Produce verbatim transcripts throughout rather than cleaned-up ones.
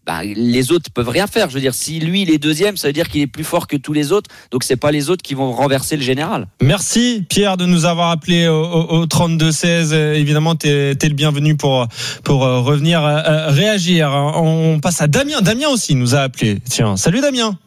bah, les autres peuvent rien faire. Je veux dire, si lui il est deuxième, ça veut dire qu'il est plus fort que tous les autres. Donc c'est pas les autres qui vont renverser le général. Merci Pierre de nous avoir appelé au, au, au trente-deux seize. Évidemment, t'es, t'es le bienvenu pour pour revenir euh, réagir. On passe à Damien. Damien aussi nous a appelé. Tiens, salut Damien.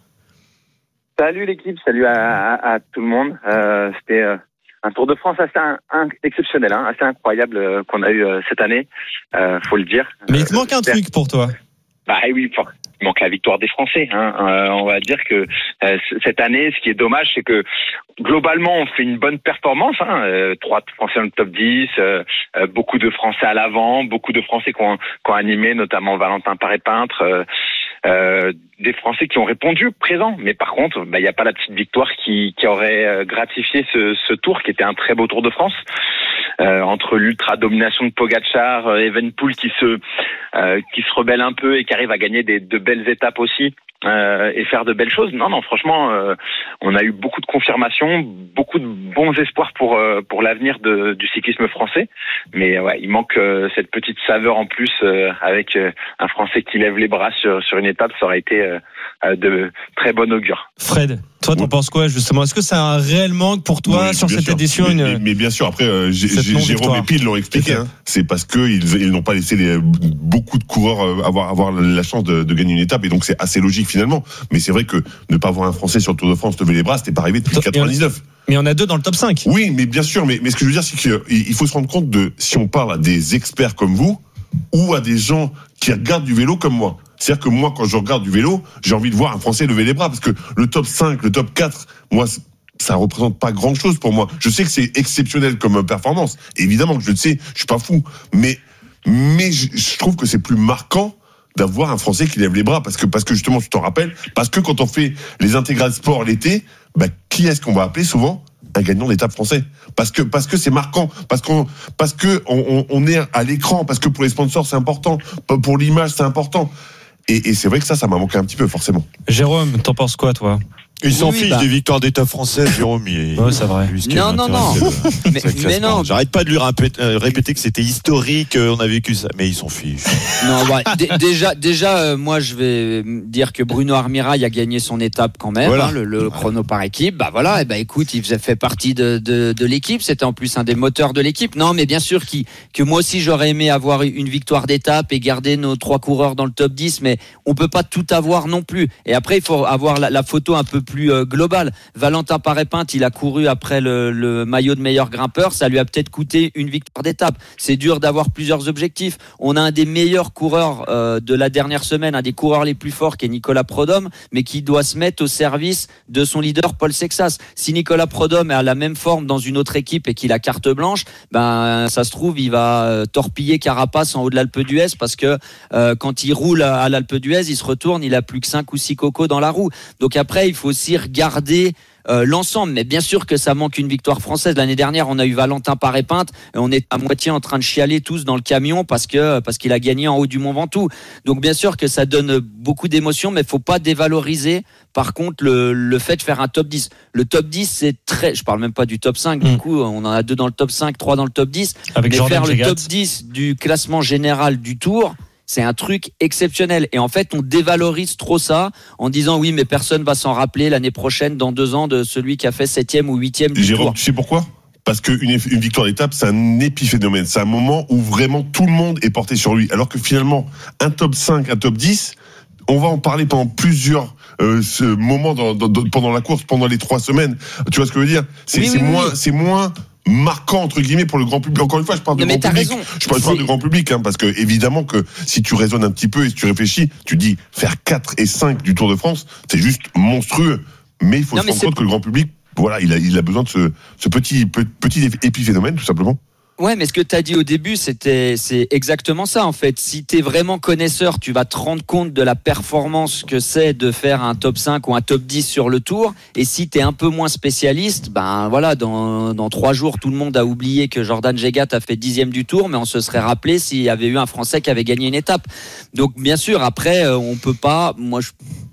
Salut l'équipe, salut à, à, à tout le monde. Euh, c'était euh, un Tour de France assez un, un, exceptionnel, hein, assez incroyable euh, qu'on a eu euh, cette année, euh, faut le dire. Mais il te manque un euh, truc pour toi. Bah oui, il manque la victoire des Français. Hein. Euh, on va dire que euh, cette année, ce qui est dommage, c'est que globalement, on fait une bonne performance. Hein. Euh, trois Français dans le top dix, euh, euh, beaucoup de Français à l'avant, beaucoup de Français qui ont, qui ont animé, notamment Valentin Paré-Peintre. Euh, Euh, des Français qui ont répondu présent, mais par contre, bah, il n'y a pas la petite victoire qui, qui aurait euh, gratifié ce, ce tour, qui était un très beau Tour de France, euh, entre l'ultra domination de Pogačar, euh, Evenepoel qui se euh, qui se rebelle un peu et qui arrive à gagner des, de belles étapes aussi. Euh, et faire de belles choses. Non, non, franchement, euh, on a eu beaucoup de confirmations, beaucoup de bons espoirs pour euh, pour l'avenir de, du cyclisme français. Mais ouais, il manque euh, cette petite saveur en plus euh, avec euh, un Français qui lève les bras sur sur une étape. Ça aurait été euh, euh, de très bon augure. Fred, toi, t'en oui. penses quoi justement ? Est-ce que c'est un réel manque pour toi oui, sur cette sûr. édition mais, une... mais, mais bien sûr, après, euh, j'ai, j'ai, Jérôme et Pile l'ont expliqué. Hein. C'est parce que ils, ils n'ont pas laissé les, beaucoup de coureurs euh, avoir avoir la chance de, de gagner une étape, et donc c'est assez logique finalement. Mais c'est vrai que ne pas voir un Français sur le Tour de France lever les bras, c'était pas arrivé depuis quatre-vingt-dix-neuf. Mais on a deux dans le top cinq. Oui, mais bien sûr. Mais, mais ce que je veux dire, c'est qu'il faut se rendre compte de, si on parle à des experts comme vous, ou à des gens qui regardent du vélo comme moi. C'est-à-dire que moi, quand je regarde du vélo, j'ai envie de voir un Français lever les bras, parce que le top cinq, le top quatre, moi, ça représente pas grand-chose pour moi. Je sais que c'est exceptionnel comme performance. Évidemment que je le sais, je suis pas fou. Mais, mais je, je trouve que c'est plus marquant d'avoir un Français qui lève les bras, parce que, parce que justement, tu t'en rappelles, parce que quand on fait les intégrales sport l'été, bah, qui est-ce qu'on va appeler souvent ? Un gagnant d'étape français, parce que parce que c'est marquant, parce qu'on parce que on, on est à l'écran, parce que pour les sponsors c'est important, pour l'image c'est important, et, et c'est vrai que ça ça m'a manqué un petit peu forcément. Jérôme, t'en penses quoi toi ? Il s'en oui, fiche bah. des victoires d'étape françaises, Jérôme. Il, ouais, c'est vrai. Non, non, non. mais, mais non. J'arrête pas de lui répéter, euh, répéter que c'était historique, euh, on a vécu ça, mais il s'en fiche. Non, bah, d- déjà, déjà, euh, moi, je vais dire que Bruno Armirail a gagné son étape quand même, voilà. hein, le, le chrono par équipe. Bah voilà, et bah écoute, il faisait fait partie de, de, de l'équipe. C'était en plus un des moteurs de l'équipe. Non, mais bien sûr qui, que moi aussi j'aurais aimé avoir une victoire d'étape et garder nos trois coureurs dans le top dix, mais on peut pas tout avoir non plus. Et après, il faut avoir la, la photo un peu plus euh, globale. Valentin Paré-Peintre, il a couru après le, le maillot de meilleur grimpeur, ça lui a peut-être coûté une victoire d'étape. C'est dur d'avoir plusieurs objectifs. On a un des meilleurs coureurs euh, de la dernière semaine, un des coureurs les plus forts qui est Nicolas Prudhomme, mais qui doit se mettre au service de son leader Paul Sexas. Si Nicolas Prudhomme est à la même forme dans une autre équipe et qu'il a carte blanche, ben ça se trouve il va torpiller Carapace en haut de l'Alpe d'Huez, parce que euh, quand il roule à, à l'Alpe d'Huez, il se retourne, il a plus que cinq ou six cocos dans la roue. Donc après il faut aussi regarder Euh, l'ensemble, mais bien sûr que ça manque une victoire française. L'année dernière, on a eu Valentin Paré-Peintre et on est à moitié en train de chialer tous dans le camion parce que parce qu'il a gagné en haut du Mont Ventoux. Donc bien sûr que ça donne beaucoup d'émotions, mais faut pas dévaloriser par contre le, le fait de faire un top dix. Le top dix, c'est très, je parle même pas du top cinq, du mmh. coup on en a deux dans le top cinq, trois dans le top dix, avec mais Jordan faire Jegat. Le top dix du classement général du Tour, c'est un truc exceptionnel. Et en fait, on dévalorise trop ça en disant oui, mais personne va s'en rappeler l'année prochaine, dans deux ans, de celui qui a fait septième ou huitième du Jérôme, Tour. tu sais pourquoi ? Parce qu'une une victoire d'étape, c'est un épiphénomène. C'est un moment où vraiment tout le monde est porté sur lui. Alors que finalement, un top cinq, un top dix, on va en parler pendant plusieurs euh, ce moments dans, dans, dans, pendant la course, pendant les trois semaines. Tu vois ce que je veux dire ? C'est, oui, c'est, oui, moins, oui. c'est moins marquant entre guillemets pour le grand public. Encore une fois, je parle de non, grand public. Raison. Je parle, je parle de grand public, hein, parce que évidemment que si tu raisonnes un petit peu et si tu réfléchis, tu dis faire quatre et cinq du Tour de France, c'est juste monstrueux. Mais il faut non, se rendre compte que le grand public, voilà, il a, il a besoin de ce, ce petit, petit épiphénomène, tout simplement. Ouais, mais ce que tu as dit au début, c'était, c'est exactement ça, en fait. Si tu es vraiment connaisseur, tu vas te rendre compte de la performance que c'est de faire un top cinq ou un top dix sur le Tour. Et si tu es un peu moins spécialiste, ben voilà, dans, dans trois jours, tout le monde a oublié que Jordan Jegat a fait dixième du Tour, mais on se serait rappelé s'il y avait eu un Français qui avait gagné une étape. Donc, bien sûr, après, on peut pas, moi, je,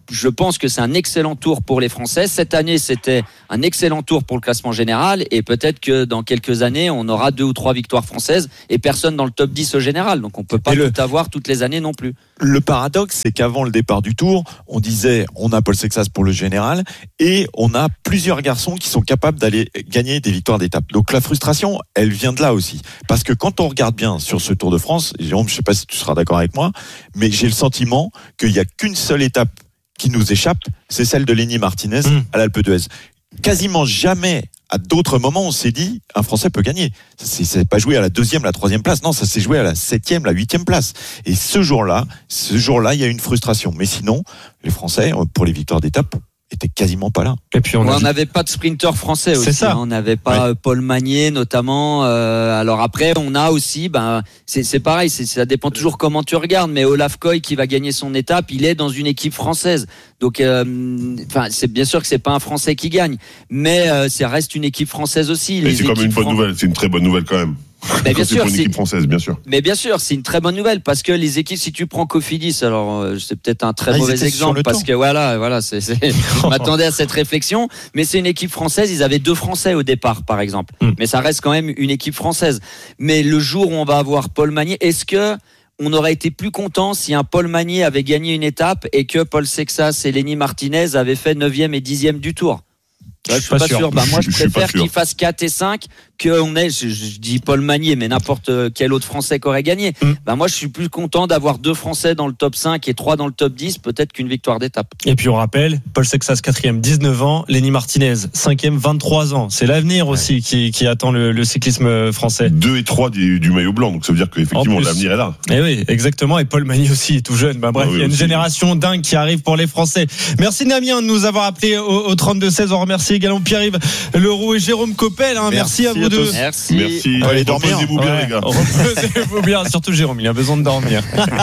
je pense que c'est un excellent tour pour les Français. Cette année, c'était un excellent tour pour le classement général et peut-être que dans quelques années, on aura deux ou trois victoires françaises et personne dans le top dix au général. Donc on peut pas le... tout avoir toutes les années non plus. Le paradoxe, c'est qu'avant le départ du tour, on disait on a Paul Sexas pour le général et on a plusieurs garçons qui sont capables d'aller gagner des victoires d'étape. Donc la frustration, elle vient de là aussi. Parce que quand on regarde bien sur ce Tour de France, Jérôme, je ne sais pas si tu seras d'accord avec moi, mais j'ai le sentiment qu'il n'y a qu'une seule étape qui nous échappe, c'est celle de Lenny Martinez mmh. à l'Alpe d'Huez. Quasiment jamais, à d'autres moments, on s'est dit un Français peut gagner. Ça ne s'est pas joué à la deuxième, la troisième place. Non, ça s'est joué à la septième, la huitième place. Et ce jour-là, ce jour-là, il y a une frustration. Mais sinon, les Français, pour les victoires d'étape, était quasiment pas là. Et puis on n'avait pas de sprinter français aussi. C'est ça. Hein. On n'avait pas ouais. Paul Magnier notamment. Euh, alors après, on a aussi, ben c'est, c'est pareil, c'est, ça dépend toujours comment tu regardes. Mais Olaf Koy qui va gagner son étape, il est dans une équipe française. Donc, enfin, euh, c'est bien sûr que c'est pas un Français qui gagne, mais euh, ça reste une équipe française aussi. Et c'est comme une bonne Fran... nouvelle. C'est une très bonne nouvelle quand même. Mais bien sûr, c'est pour une équipe française, bien sûr. Mais bien sûr, c'est une très bonne nouvelle parce que les équipes, si tu prends Cofidis, alors euh, c'est peut-être un très ah, mauvais exemple parce que voilà, voilà, c'est, c'est, je m'attendais à cette réflexion, mais c'est une équipe française. Ils avaient deux Français au départ, par exemple, mm. mais ça reste quand même une équipe française. Mais le jour où on va avoir Paul Magnier, est-ce que on aurait été plus content si un Paul Magnier avait gagné une étape et que Paul Sexas et Lenny Martinez avaient fait neuvième et dixième du Tour? Ouais, je suis pas, pas sûr. sûr. Bah, moi, je, je préfère qu'il fasse quatre et cinq qu'on ait, je, je dis Paul Magnier, mais n'importe quel autre Français qui aurait gagné. Mm. Bah, moi, je suis plus content d'avoir deux Français dans le top cinq et trois dans le top dix, peut-être qu'une victoire d'étape. Et puis, on rappelle, Paul Sexas, quatrième, dix-neuf ans, Lenny Martinez, cinquième, vingt-trois ans. C'est l'avenir ouais. aussi qui, qui attend le, le cyclisme français. deux et trois du, du maillot blanc, donc ça veut dire qu'effectivement, l'avenir est là. Et oui, exactement. Et Paul Magnier aussi, tout jeune. Bah, bref, ah oui, il y a une aussi. génération dingue qui arrive pour les Français. Merci Damien de nous avoir appelé au, au trente-deux seize. On remercie également Pierre-Yves Leroux et Jérôme Coppel. Hein. Merci, Merci à vous à deux. Merci. Merci. Allez, reposez-vous bien, ouais. les gars. Reposez-vous bien, surtout Jérôme, il a besoin de dormir.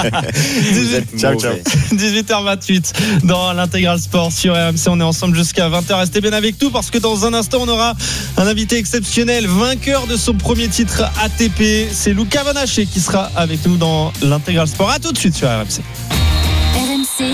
ciao, ciao. dix-huit heures vingt-huit dans l'Intégral Sport sur R M C. On est ensemble jusqu'à vingt heures. Restez bien avec nous parce que dans un instant, on aura un invité exceptionnel, vainqueur de son premier titre A T P. C'est Luca Vanaché qui sera avec nous dans l'Intégral Sport. À tout de suite sur R M C. R M C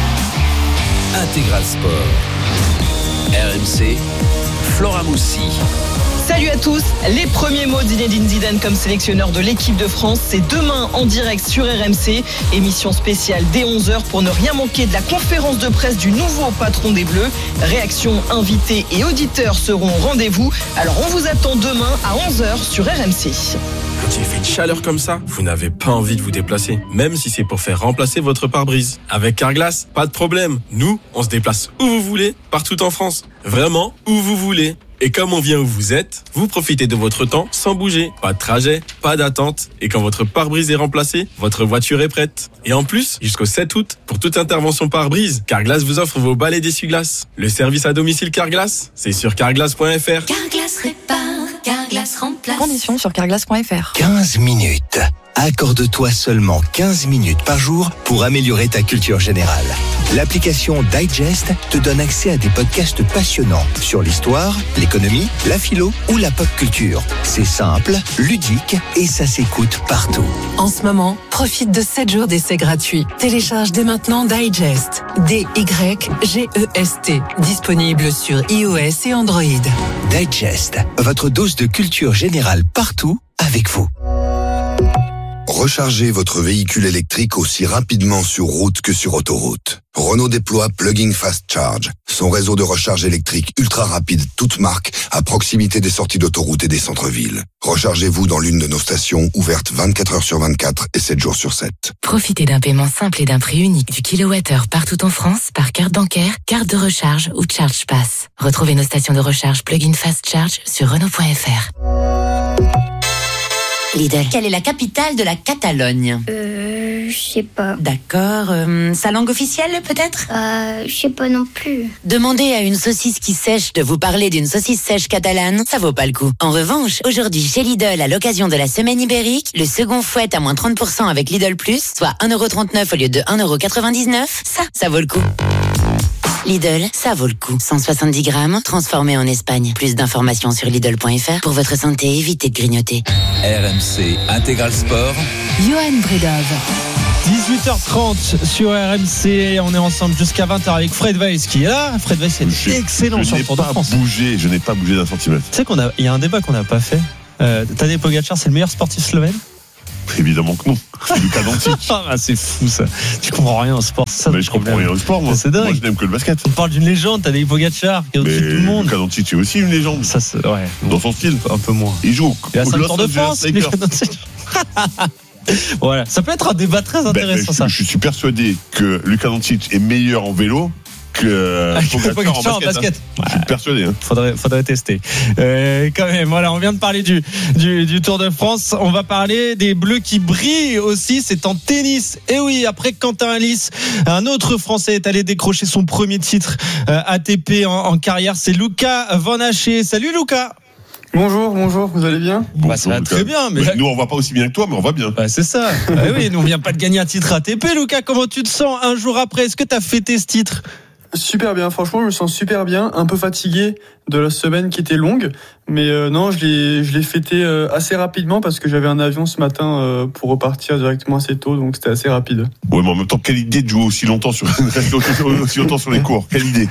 Intégral Sport. R M C, Flora Moussi. Salut à tous, les premiers mots d'Zinedine Zidane comme sélectionneur de l'équipe de France, c'est demain en direct sur R M C, émission spéciale dès onze heures pour ne rien manquer de la conférence de presse du nouveau patron des Bleus. Réactions, invités et auditeurs seront au rendez-vous, alors on vous attend demain à onze heures sur R M C. Quand il fait une chaleur comme ça, vous n'avez pas envie de vous déplacer, même si c'est pour faire remplacer votre pare-brise. Avec Carglass, pas de problème, nous, on se déplace où vous voulez, partout en France, vraiment où vous voulez. Et comme on vient où vous êtes, vous profitez de votre temps sans bouger. Pas de trajet, pas d'attente. Et quand votre pare-brise est remplacé, votre voiture est prête. Et en plus, jusqu'au sept août, pour toute intervention pare-brise, Carglass vous offre vos balais d'essuie-glace. Le service à domicile Carglass, c'est sur carglass point f r. Carglass répare, Carglass remplace. Conditions sur carglass point f r. quinze minutes. Accorde-toi seulement quinze minutes par jour pour améliorer ta culture générale. L'application Digest te donne accès à des podcasts passionnants sur l'histoire, l'économie, la philo ou la pop culture. C'est simple, ludique et ça s'écoute partout. En ce moment, profite de sept jours d'essai gratuits. Télécharge dès maintenant Digest. D Y G E S T. Disponible sur iOS et Android. Digest, votre dose de culture générale partout avec vous. Rechargez votre véhicule électrique aussi rapidement sur route que sur autoroute. Renault déploie Plug-in Fast Charge, son réseau de recharge électrique ultra rapide, toute marque, à proximité des sorties d'autoroute et des centres-villes. Rechargez-vous dans l'une de nos stations ouvertes vingt-quatre heures sur vingt-quatre et sept jours sur sept. Profitez d'un paiement simple et d'un prix unique du kilowattheure partout en France par carte bancaire, carte de recharge ou ChargePass. Retrouvez nos stations de recharge Plug-in Fast Charge sur Renault point f r. Lidl. Quelle est la capitale de la Catalogne ? Euh, je sais pas. D'accord. Euh, sa langue officielle, peut-être ? Euh, je sais pas non plus. Demandez à une saucisse qui sèche de vous parler d'une saucisse sèche catalane, ça vaut pas le coup. En revanche, aujourd'hui chez Lidl, à l'occasion de la semaine ibérique, le second fouet à moins trente pour cent avec Lidl Plus, soit un euro trente-neuf au lieu de un euro quatre-vingt-dix-neuf, ça, ça vaut le coup. Lidl, ça vaut le coup. cent soixante-dix grammes, transformé en Espagne. Plus d'informations sur Lidl point f r. Pour votre santé, évitez de grignoter. R M C Intégral Sport. Johan Bredov. dix-huit heures trente sur R M C, on est ensemble jusqu'à vingt heures avec Fred Weiss qui est là. Fred Weiss est excellent sur le Tour de France. Bougé, je n'ai pas bougé d'un centimètre. Tu sais qu'on a, il y a un débat qu'on n'a pas fait. Euh, Tadej Pogačar, c'est le meilleur sportif slovène? Évidemment que non. C'est Luka Doncic. Ah, c'est fou ça. Tu comprends rien au sport. Ça, mais je comprends rien au sport, moi. C'est dingue. Moi, je n'aime que le basket. On parle d'une légende, Tadej Pogačar, qui est au-dessus de tout le monde. Luka Doncic est aussi une légende. Ça, c'est, ouais. Dans son style. Un peu moins. Il joue au Tour de France. Voilà, ça peut être un débat très intéressant. Ben, ça. Je, je suis persuadé que Luka Doncic est meilleur en vélo que Pogačar en basket. En basket. Hein. Ouais. Je suis persuadé. Hein. Faudrait, faudrait tester. Euh, quand même, voilà, on vient de parler du, du, du Tour de France. On va parler des Bleus qui brillent aussi. C'est en tennis. Et oui, après Quentin Halys, un autre Français est allé décrocher son premier titre euh, A T P en, en carrière. C'est Luca Van Hache. Salut Luca. Bonjour, bonjour, vous allez bien? Bah, ça va très bien. Mais bah, nous, on va pas aussi bien que toi, mais on va bien. Bah, c'est ça. Bah, oui, nous, on vient pas de gagner un titre A T P, Luca. Comment tu te sens un jour après? Est-ce que tu as fêté ce titre? Super bien, franchement, je me sens super bien. Un peu fatigué de la semaine qui était longue, mais euh, non, je l'ai, je l'ai fêté euh, assez rapidement parce que j'avais un avion ce matin euh, pour repartir directement assez tôt, donc c'était assez rapide. Ouais, mais en même temps, quelle idée de jouer aussi longtemps sur, aussi longtemps sur les cours. Quelle idée.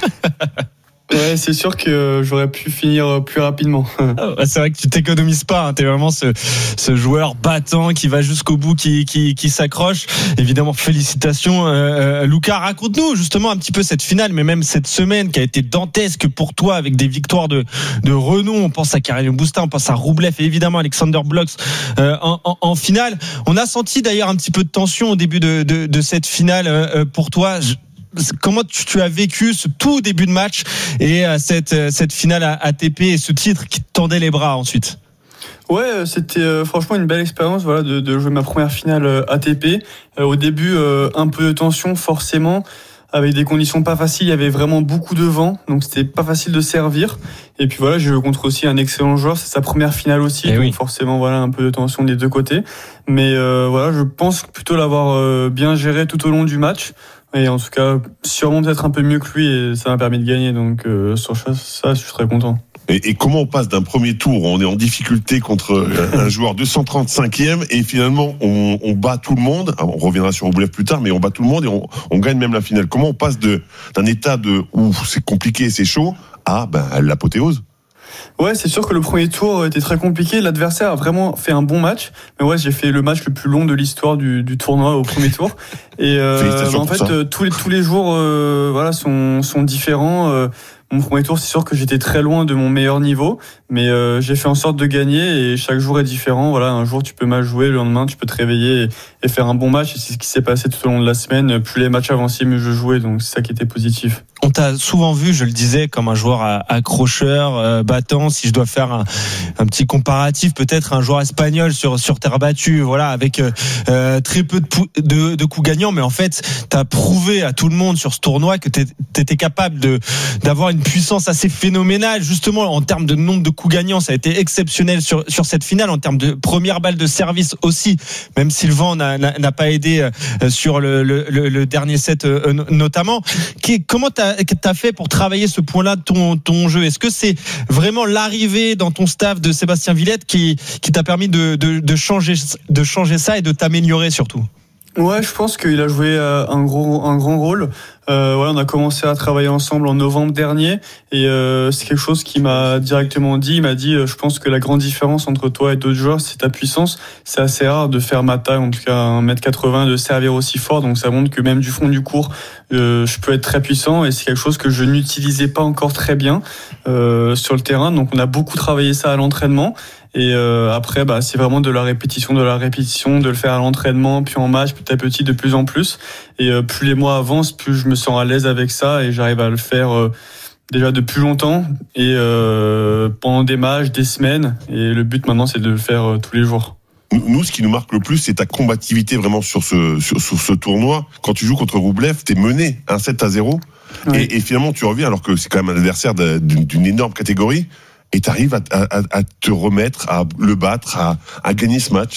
Ouais, c'est sûr que j'aurais pu finir plus rapidement. C'est vrai que tu t'économises pas, hein. T'es vraiment ce, ce joueur battant qui va jusqu'au bout, qui, qui, qui s'accroche. Évidemment, félicitations, euh, Luca. Raconte-nous justement un petit peu cette finale, mais même cette semaine qui a été dantesque pour toi avec des victoires de, de renom. On pense à Carreño Busta, on pense à Roublev et évidemment Alexander Blocks euh, en, en, en finale. On a senti d'ailleurs un petit peu de tension au début de, de, de cette finale euh, pour toi. Je, Comment tu as vécu ce tout début de match et cette, cette finale à A T P et ce titre qui te tendait les bras ensuite? Ouais, c'était euh, franchement une belle expérience, voilà, de, de jouer ma première finale A T P. Euh, au début, euh, un peu de tension forcément, avec des conditions pas faciles. Il y avait vraiment beaucoup de vent, donc c'était pas facile de servir. Et puis voilà, j'ai joué contre aussi un excellent joueur. C'est sa première finale aussi, et donc oui. Forcément voilà un peu de tension des deux côtés. Mais euh, voilà, je pense plutôt l'avoir euh, bien géré tout au long du match. Et en tout cas, sûrement peut-être un peu mieux que lui, et ça m'a permis de gagner. Donc euh, sur ça, ça, je suis très content. Et, et comment on passe d'un premier tour où on est en difficulté contre un joueur deux cent trente-cinquième et finalement on, on bat tout le monde. On reviendra sur Roublev plus tard, mais on bat tout le monde et on, on gagne même la finale. Comment on passe de, d'un état de où c'est compliqué, c'est chaud, à ben, l'apothéose? Ouais, c'est sûr que le premier tour était très compliqué. L'adversaire a vraiment fait un bon match. Mais ouais, j'ai fait le match le plus long de l'histoire du, du tournoi au premier tour. Et euh, en fait, euh, tous les tous les jours, euh, voilà, sont sont différents. Euh, Mon premier tour, c'est sûr que j'étais très loin de mon meilleur niveau, mais euh, j'ai fait en sorte de gagner et chaque jour est différent. Voilà, un jour tu peux mal jouer, le lendemain tu peux te réveiller et, et faire un bon match. Et c'est ce qui s'est passé tout au long de la semaine. Plus les matchs avançaient, mieux je jouais, donc c'est ça qui était positif. On t'a souvent vu, je le disais, comme un joueur accrocheur, euh, battant. Si je dois faire un, un petit comparatif, peut-être un joueur espagnol sur sur terre battue, voilà, avec euh, très peu de, pou- de, de coups gagnants, mais en fait, t'as prouvé à tout le monde sur ce tournoi que t'étais capable de d'avoir une puissance assez phénoménale, justement en termes de nombre de coups gagnants. Ça a été exceptionnel sur sur cette finale, en termes de première balle de service aussi, même si le vent n'a, n'a, n'a pas aidé sur le, le, le, le dernier set euh, notamment. Qui, comment t'as, t'as fait pour travailler ce point-là de ton, ton jeu? Est-ce que c'est vraiment l'arrivée dans ton staff de Sébastien Villette qui, qui t'a permis de, de, de, changer, de changer ça et de t'améliorer surtout? Ouais, je pense qu'il a joué un gros, un grand rôle. Euh, voilà, on a commencé à travailler ensemble en novembre dernier et euh, c'est quelque chose qui m'a directement dit. Il m'a dit, euh, je pense que la grande différence entre toi et d'autres joueurs, c'est ta puissance. C'est assez rare de faire ma taille, en tout cas un mètre quatre-vingts, de servir aussi fort. Donc ça montre que même du fond du court, euh, je peux être très puissant et c'est quelque chose que je n'utilisais pas encore très bien euh, sur le terrain. Donc on a beaucoup travaillé ça à l'entraînement. Et euh, après, bah, c'est vraiment de la répétition, de la répétition, de le faire à l'entraînement, puis en match, petit à petit, de plus en plus. Et euh, plus les mois avancent, plus je me sens à l'aise avec ça et j'arrive à le faire euh, déjà depuis longtemps et euh, pendant des matchs, des semaines. Et le but maintenant, c'est de le faire euh, tous les jours. Nous, ce qui nous marque le plus, c'est ta combativité vraiment sur ce sur, sur ce tournoi. Quand tu joues contre Roublev, t'es mené un sept à zéro ouais. et, et finalement tu reviens alors que c'est quand même un adversaire d'une, d'une énorme catégorie. Et tu arrives à, à, à te remettre, à le battre, à, à gagner ce match.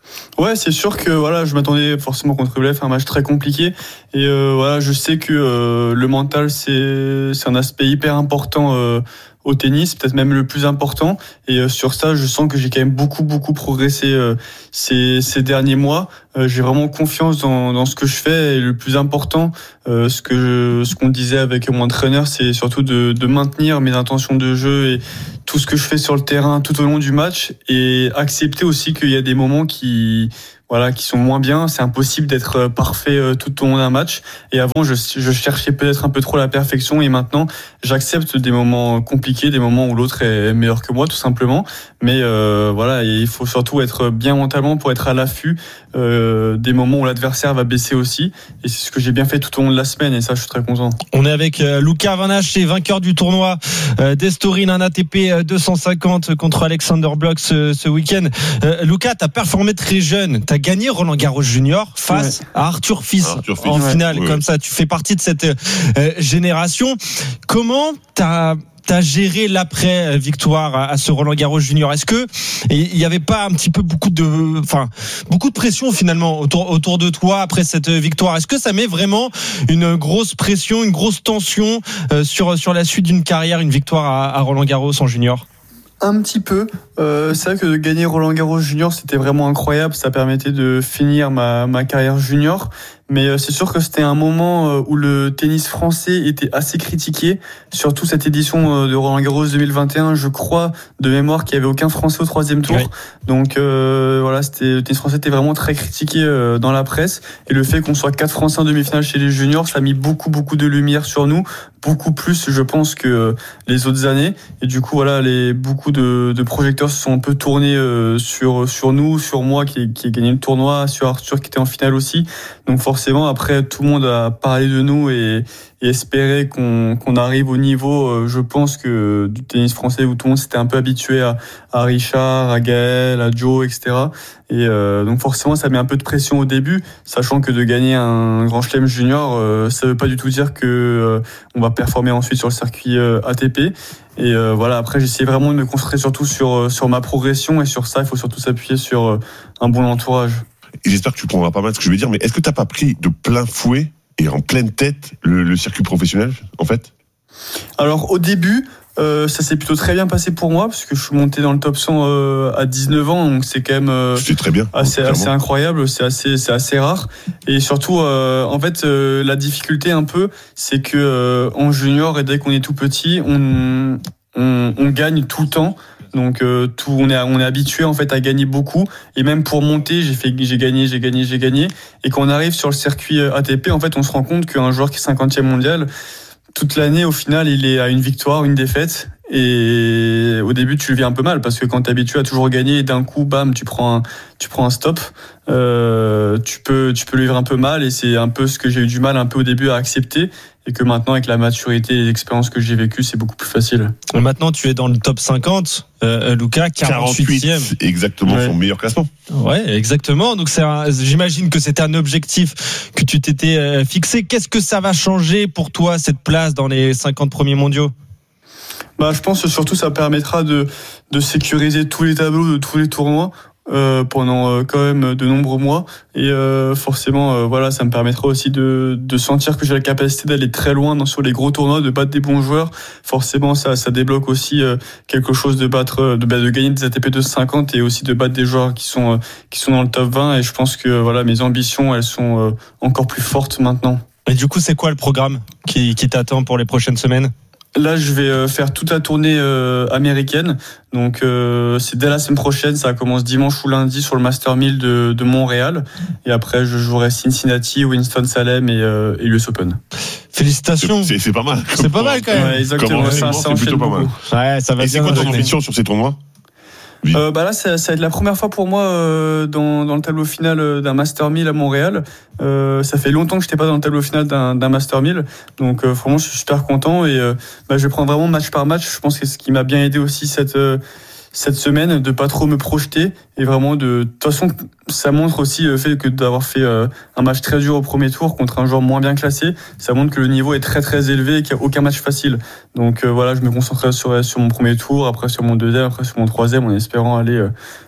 Ouais, c'est sûr que voilà, je m'attendais forcément contre Rublev à un match très compliqué et euh, voilà, je sais que euh, le mental c'est c'est un aspect hyper important euh, au tennis, peut-être même le plus important. Et euh, sur ça, je sens que j'ai quand même beaucoup beaucoup progressé euh, ces ces derniers mois. Euh, j'ai vraiment confiance dans dans ce que je fais et le plus important, euh, ce que je, ce qu'on disait avec mon entraîneur, c'est surtout de de maintenir mes intentions de jeu et tout ce que je fais sur le terrain tout au long du match et accepter aussi qu'il y a des moments qui voilà qui sont moins bien. C'est impossible d'être parfait tout au long d'un match. Et avant, je, je cherchais peut-être un peu trop la perfection et maintenant, j'accepte des moments compliqués, des moments où l'autre est meilleur que moi, tout simplement. Mais euh, voilà, et il faut surtout être bien mentalement pour être à l'affût euh, des moments où l'adversaire va baisser aussi. Et c'est ce que j'ai bien fait tout au long de la semaine et ça, je suis très content. On est avec Luca Van Hache, vainqueur du tournoi euh, d'Estoril, un A T P deux cent cinquante contre Alexander Blok ce, ce week-end. Euh, Luca, t'as performé très jeune. T'as gagné Roland Garros Junior face ouais. à Arthur Fils, Arthur Fils en ouais. finale. Ouais. Comme ça, tu fais partie de cette euh, génération. Comment t'as T'as géré l'après victoire à ce Roland Garros Junior? Est-ce que il y avait pas un petit peu beaucoup de, enfin, beaucoup de pression finalement autour, autour de toi après cette victoire? Est-ce que ça met vraiment une grosse pression, une grosse tension euh, sur sur la suite d'une carrière, une victoire à, à Roland Garros en junior? Un petit peu. Euh, c'est vrai que de gagner Roland Garros Junior, c'était vraiment incroyable. Ça permettait de finir ma ma carrière junior. Mais c'est sûr que c'était un moment où le tennis français était assez critiqué, surtout cette édition de Roland Garros deux mille vingt et un. Je crois de mémoire qu'il y avait aucun Français au troisième tour. Oui. Donc euh, voilà, c'était le tennis français était vraiment très critiqué euh, dans la presse. Et le fait qu'on soit quatre Français en demi-finale chez les juniors, ça a mis beaucoup beaucoup de lumière sur nous, beaucoup plus, je pense, que les autres années. Et du coup, voilà, les beaucoup de, de projecteurs se sont un peu tournés euh, sur sur nous, sur moi qui qui ai gagné le tournoi, sur Arthur qui était en finale aussi. Donc forcément, après, tout le monde a parlé de nous et, et espéré qu'on, qu'on arrive au niveau, euh, je pense, que du tennis français où tout le monde s'était un peu habitué à, à Richard, à Gaël, à Joe, et cetera. Et euh, donc forcément, ça met un peu de pression au début, sachant que de gagner un Grand Chelem junior, euh, ça veut pas du tout dire que euh, on va performer ensuite sur le circuit euh, A T P. Et euh, voilà, après, j'essayais vraiment de me concentrer surtout sur sur ma progression et sur ça, il faut surtout s'appuyer sur euh, un bon entourage. Et j'espère que tu comprendras pas mal ce que je vais dire, mais est-ce que t'as pas pris de plein fouet et en pleine tête le, le circuit professionnel, en fait? Alors, au début, euh, ça s'est plutôt très bien passé pour moi, parce que je suis monté dans le top cent euh, à dix-neuf ans, donc c'est quand même euh, c'est très bien, assez, assez incroyable, c'est assez, c'est assez rare. Et surtout, euh, en fait, euh, la difficulté un peu, c'est que euh, en junior, et dès qu'on est tout petit, on, on, on gagne tout le temps. Donc euh, tout, on est on est habitué en fait à gagner beaucoup et même pour monter j'ai fait j'ai gagné j'ai gagné j'ai gagné et quand on arrive sur le circuit A T P en fait on se rend compte qu'un joueur qui est cinquantième mondial toute l'année au final il est à une victoire une défaite et au début tu le vis un peu mal parce que quand t'es habitué à toujours gagner et d'un coup bam tu prends un tu prends un stop euh, tu peux tu peux le vivre un peu mal et c'est un peu ce que j'ai eu du mal un peu au début à accepter. Et que maintenant, avec la maturité et l'expérience que j'ai vécue, c'est beaucoup plus facile. Maintenant, tu es dans le top cinquante, euh, Luca, quarante-huitième. Exactement, ouais. Son meilleur classement. Ouais, exactement. Donc, c'est un, j'imagine que c'était un objectif que tu t'étais fixé. Qu'est-ce que ça va changer pour toi, cette place dans les cinquante premiers mondiaux? Bah, je pense que surtout, ça permettra de, de sécuriser tous les tableaux de tous les tournois. Euh, pendant euh, quand même de nombreux mois et euh, forcément euh, voilà ça me permettra aussi de de sentir que j'ai la capacité d'aller très loin dans, sur les gros tournois, de battre des bons joueurs. Forcément ça ça débloque aussi euh, quelque chose de battre de, de gagner des A T P deux cent cinquante et aussi de battre des joueurs qui sont euh, qui sont dans le top vingt et je pense que voilà mes ambitions elles sont euh, encore plus fortes maintenant. Et du coup c'est quoi le programme qui qui t'attend pour les prochaines semaines? Là, je vais faire toute la tournée euh, américaine. Donc, euh, c'est dès la semaine prochaine. Ça commence dimanche ou lundi sur le Master mille de, de Montréal. Et après, je jouerai Cincinnati, Winston-Salem et, euh, et l'U S Open. Félicitations. C'est, c'est pas mal. C'est pas mal quand même. Ouais, exactement. Ouais, ça, ça c'est plutôt pas mal. Ouais, ça va. Et c'est quoi ton ambition sur ces tournois? Euh, bah là, ça, ça va être la première fois pour moi euh, dans, dans le tableau final d'un Master mille à Montréal. Euh, ça fait longtemps que je n'étais pas dans le tableau final d'un, d'un Master mille, donc euh, vraiment, je suis super content et euh, bah, je vais prendre vraiment match par match. Je pense que c'est ce qui m'a bien aidé aussi cette euh, cette semaine, de pas trop me projeter et vraiment de. De toute façon, ça montre aussi le fait que d'avoir fait euh, un match très dur au premier tour contre un joueur moins bien classé, ça montre que le niveau est très très élevé et qu'il n'y a aucun match facile. Donc euh, voilà, je me concentrerai sur sur mon premier tour, après sur mon deuxième, après sur mon troisième, en espérant aller euh,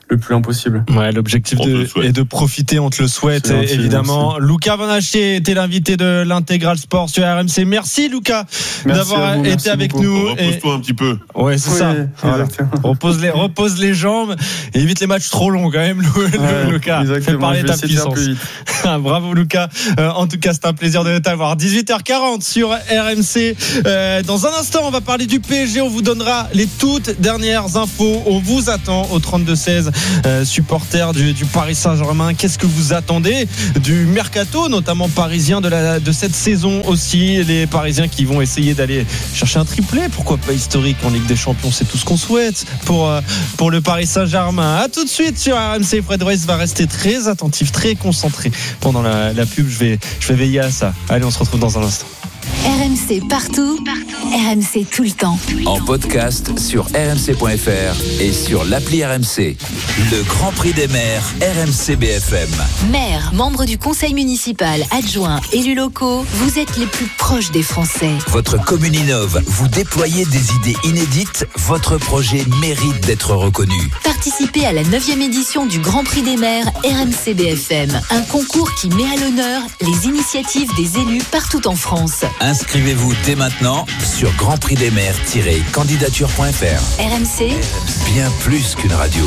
le plus loin possible. Ouais, l'objectif de, est de profiter, on te le souhaite gentil, évidemment. Merci. Lucas Van Haché était l'invité de l'Intégral Sport sur R M C. Merci Lucas merci d'avoir vous, été avec beaucoup. nous. Repose-toi et... un petit peu. Ouais, c'est oui, ça. Voilà. Repose les, repose les jambes et évite les matchs trop longs quand même, ouais, Lucas. Fais parler ta puissance. Bravo Lucas. Euh, en tout cas, c'est un plaisir de t'avoir. dix-huit heures quarante sur R M C. Euh, dans un instant, on va parler du P S G. On vous donnera les toutes dernières infos. On vous attend au trente-deux seize. Euh, supporters du, du Paris Saint-Germain. Qu'est-ce que vous attendez du mercato, notamment parisien de, la, de cette saison aussi? Les Parisiens qui vont essayer d'aller chercher un triplé. Pourquoi pas historique en Ligue des Champions? C'est tout ce qu'on souhaite pour, euh, pour le Paris Saint-Germain. À tout de suite sur R M C. Fred Weiss va rester très attentif, très concentré pendant la, la pub. Je vais, je vais veiller à ça. Allez, on se retrouve dans un instant. R M C partout, partout. R M C tout le temps. En podcast sur r m c point f r et sur l'appli R M C. Le Grand Prix des maires R M C B F M. Maires, membres du conseil municipal, adjoints, élus locaux, vous êtes les plus proches des Français. Votre commune innove, vous déployez des idées inédites, votre projet mérite d'être reconnu. Participez à la neuvième édition du Grand Prix des maires R M C B F M. Un concours qui met à l'honneur les initiatives des élus partout en France. Inscrivez-vous dès maintenant sur grand prix des maires tiret candidature point f r. R M C, bien plus qu'une radio.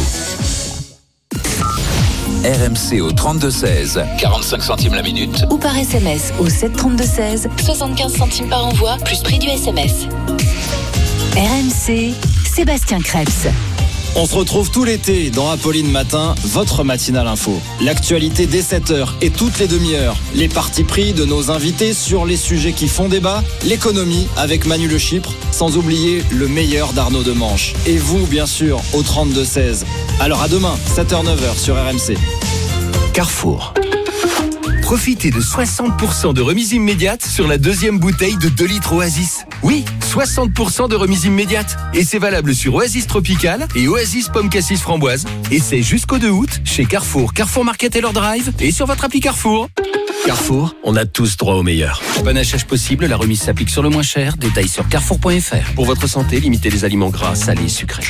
R M C au trente-deux seize, quarante-cinq centimes la minute. Ou par S M S au sept trente-deux seize, soixante-quinze centimes par envoi, plus prix du S M S. R M C, Sébastien Krebs. On se retrouve tout l'été dans Apolline Matin, votre matinale info. L'actualité dès sept heures et toutes les demi-heures. Les partis pris de nos invités sur les sujets qui font débat. L'économie avec Manu Le Chypre, sans oublier le meilleur d'Arnaud Demanche. Et vous, bien sûr, au trente-deux seize. Alors à demain, sept heures neuf heures sur R M C. Carrefour. Profitez de soixante pour cent de remise immédiate sur la deuxième bouteille de deux litres Oasis. Oui, soixante pour cent de remise immédiate. Et c'est valable sur Oasis Tropical et Oasis Pomme Cassis Framboise. Et c'est jusqu'au deux août chez Carrefour, Carrefour Market et leur Drive et sur votre appli Carrefour. Carrefour, on a tous droit au meilleur. Bon achat possible, la remise s'applique sur le moins cher. Détails sur carrefour point f r. Pour votre santé, limitez les aliments gras, salés et sucrés.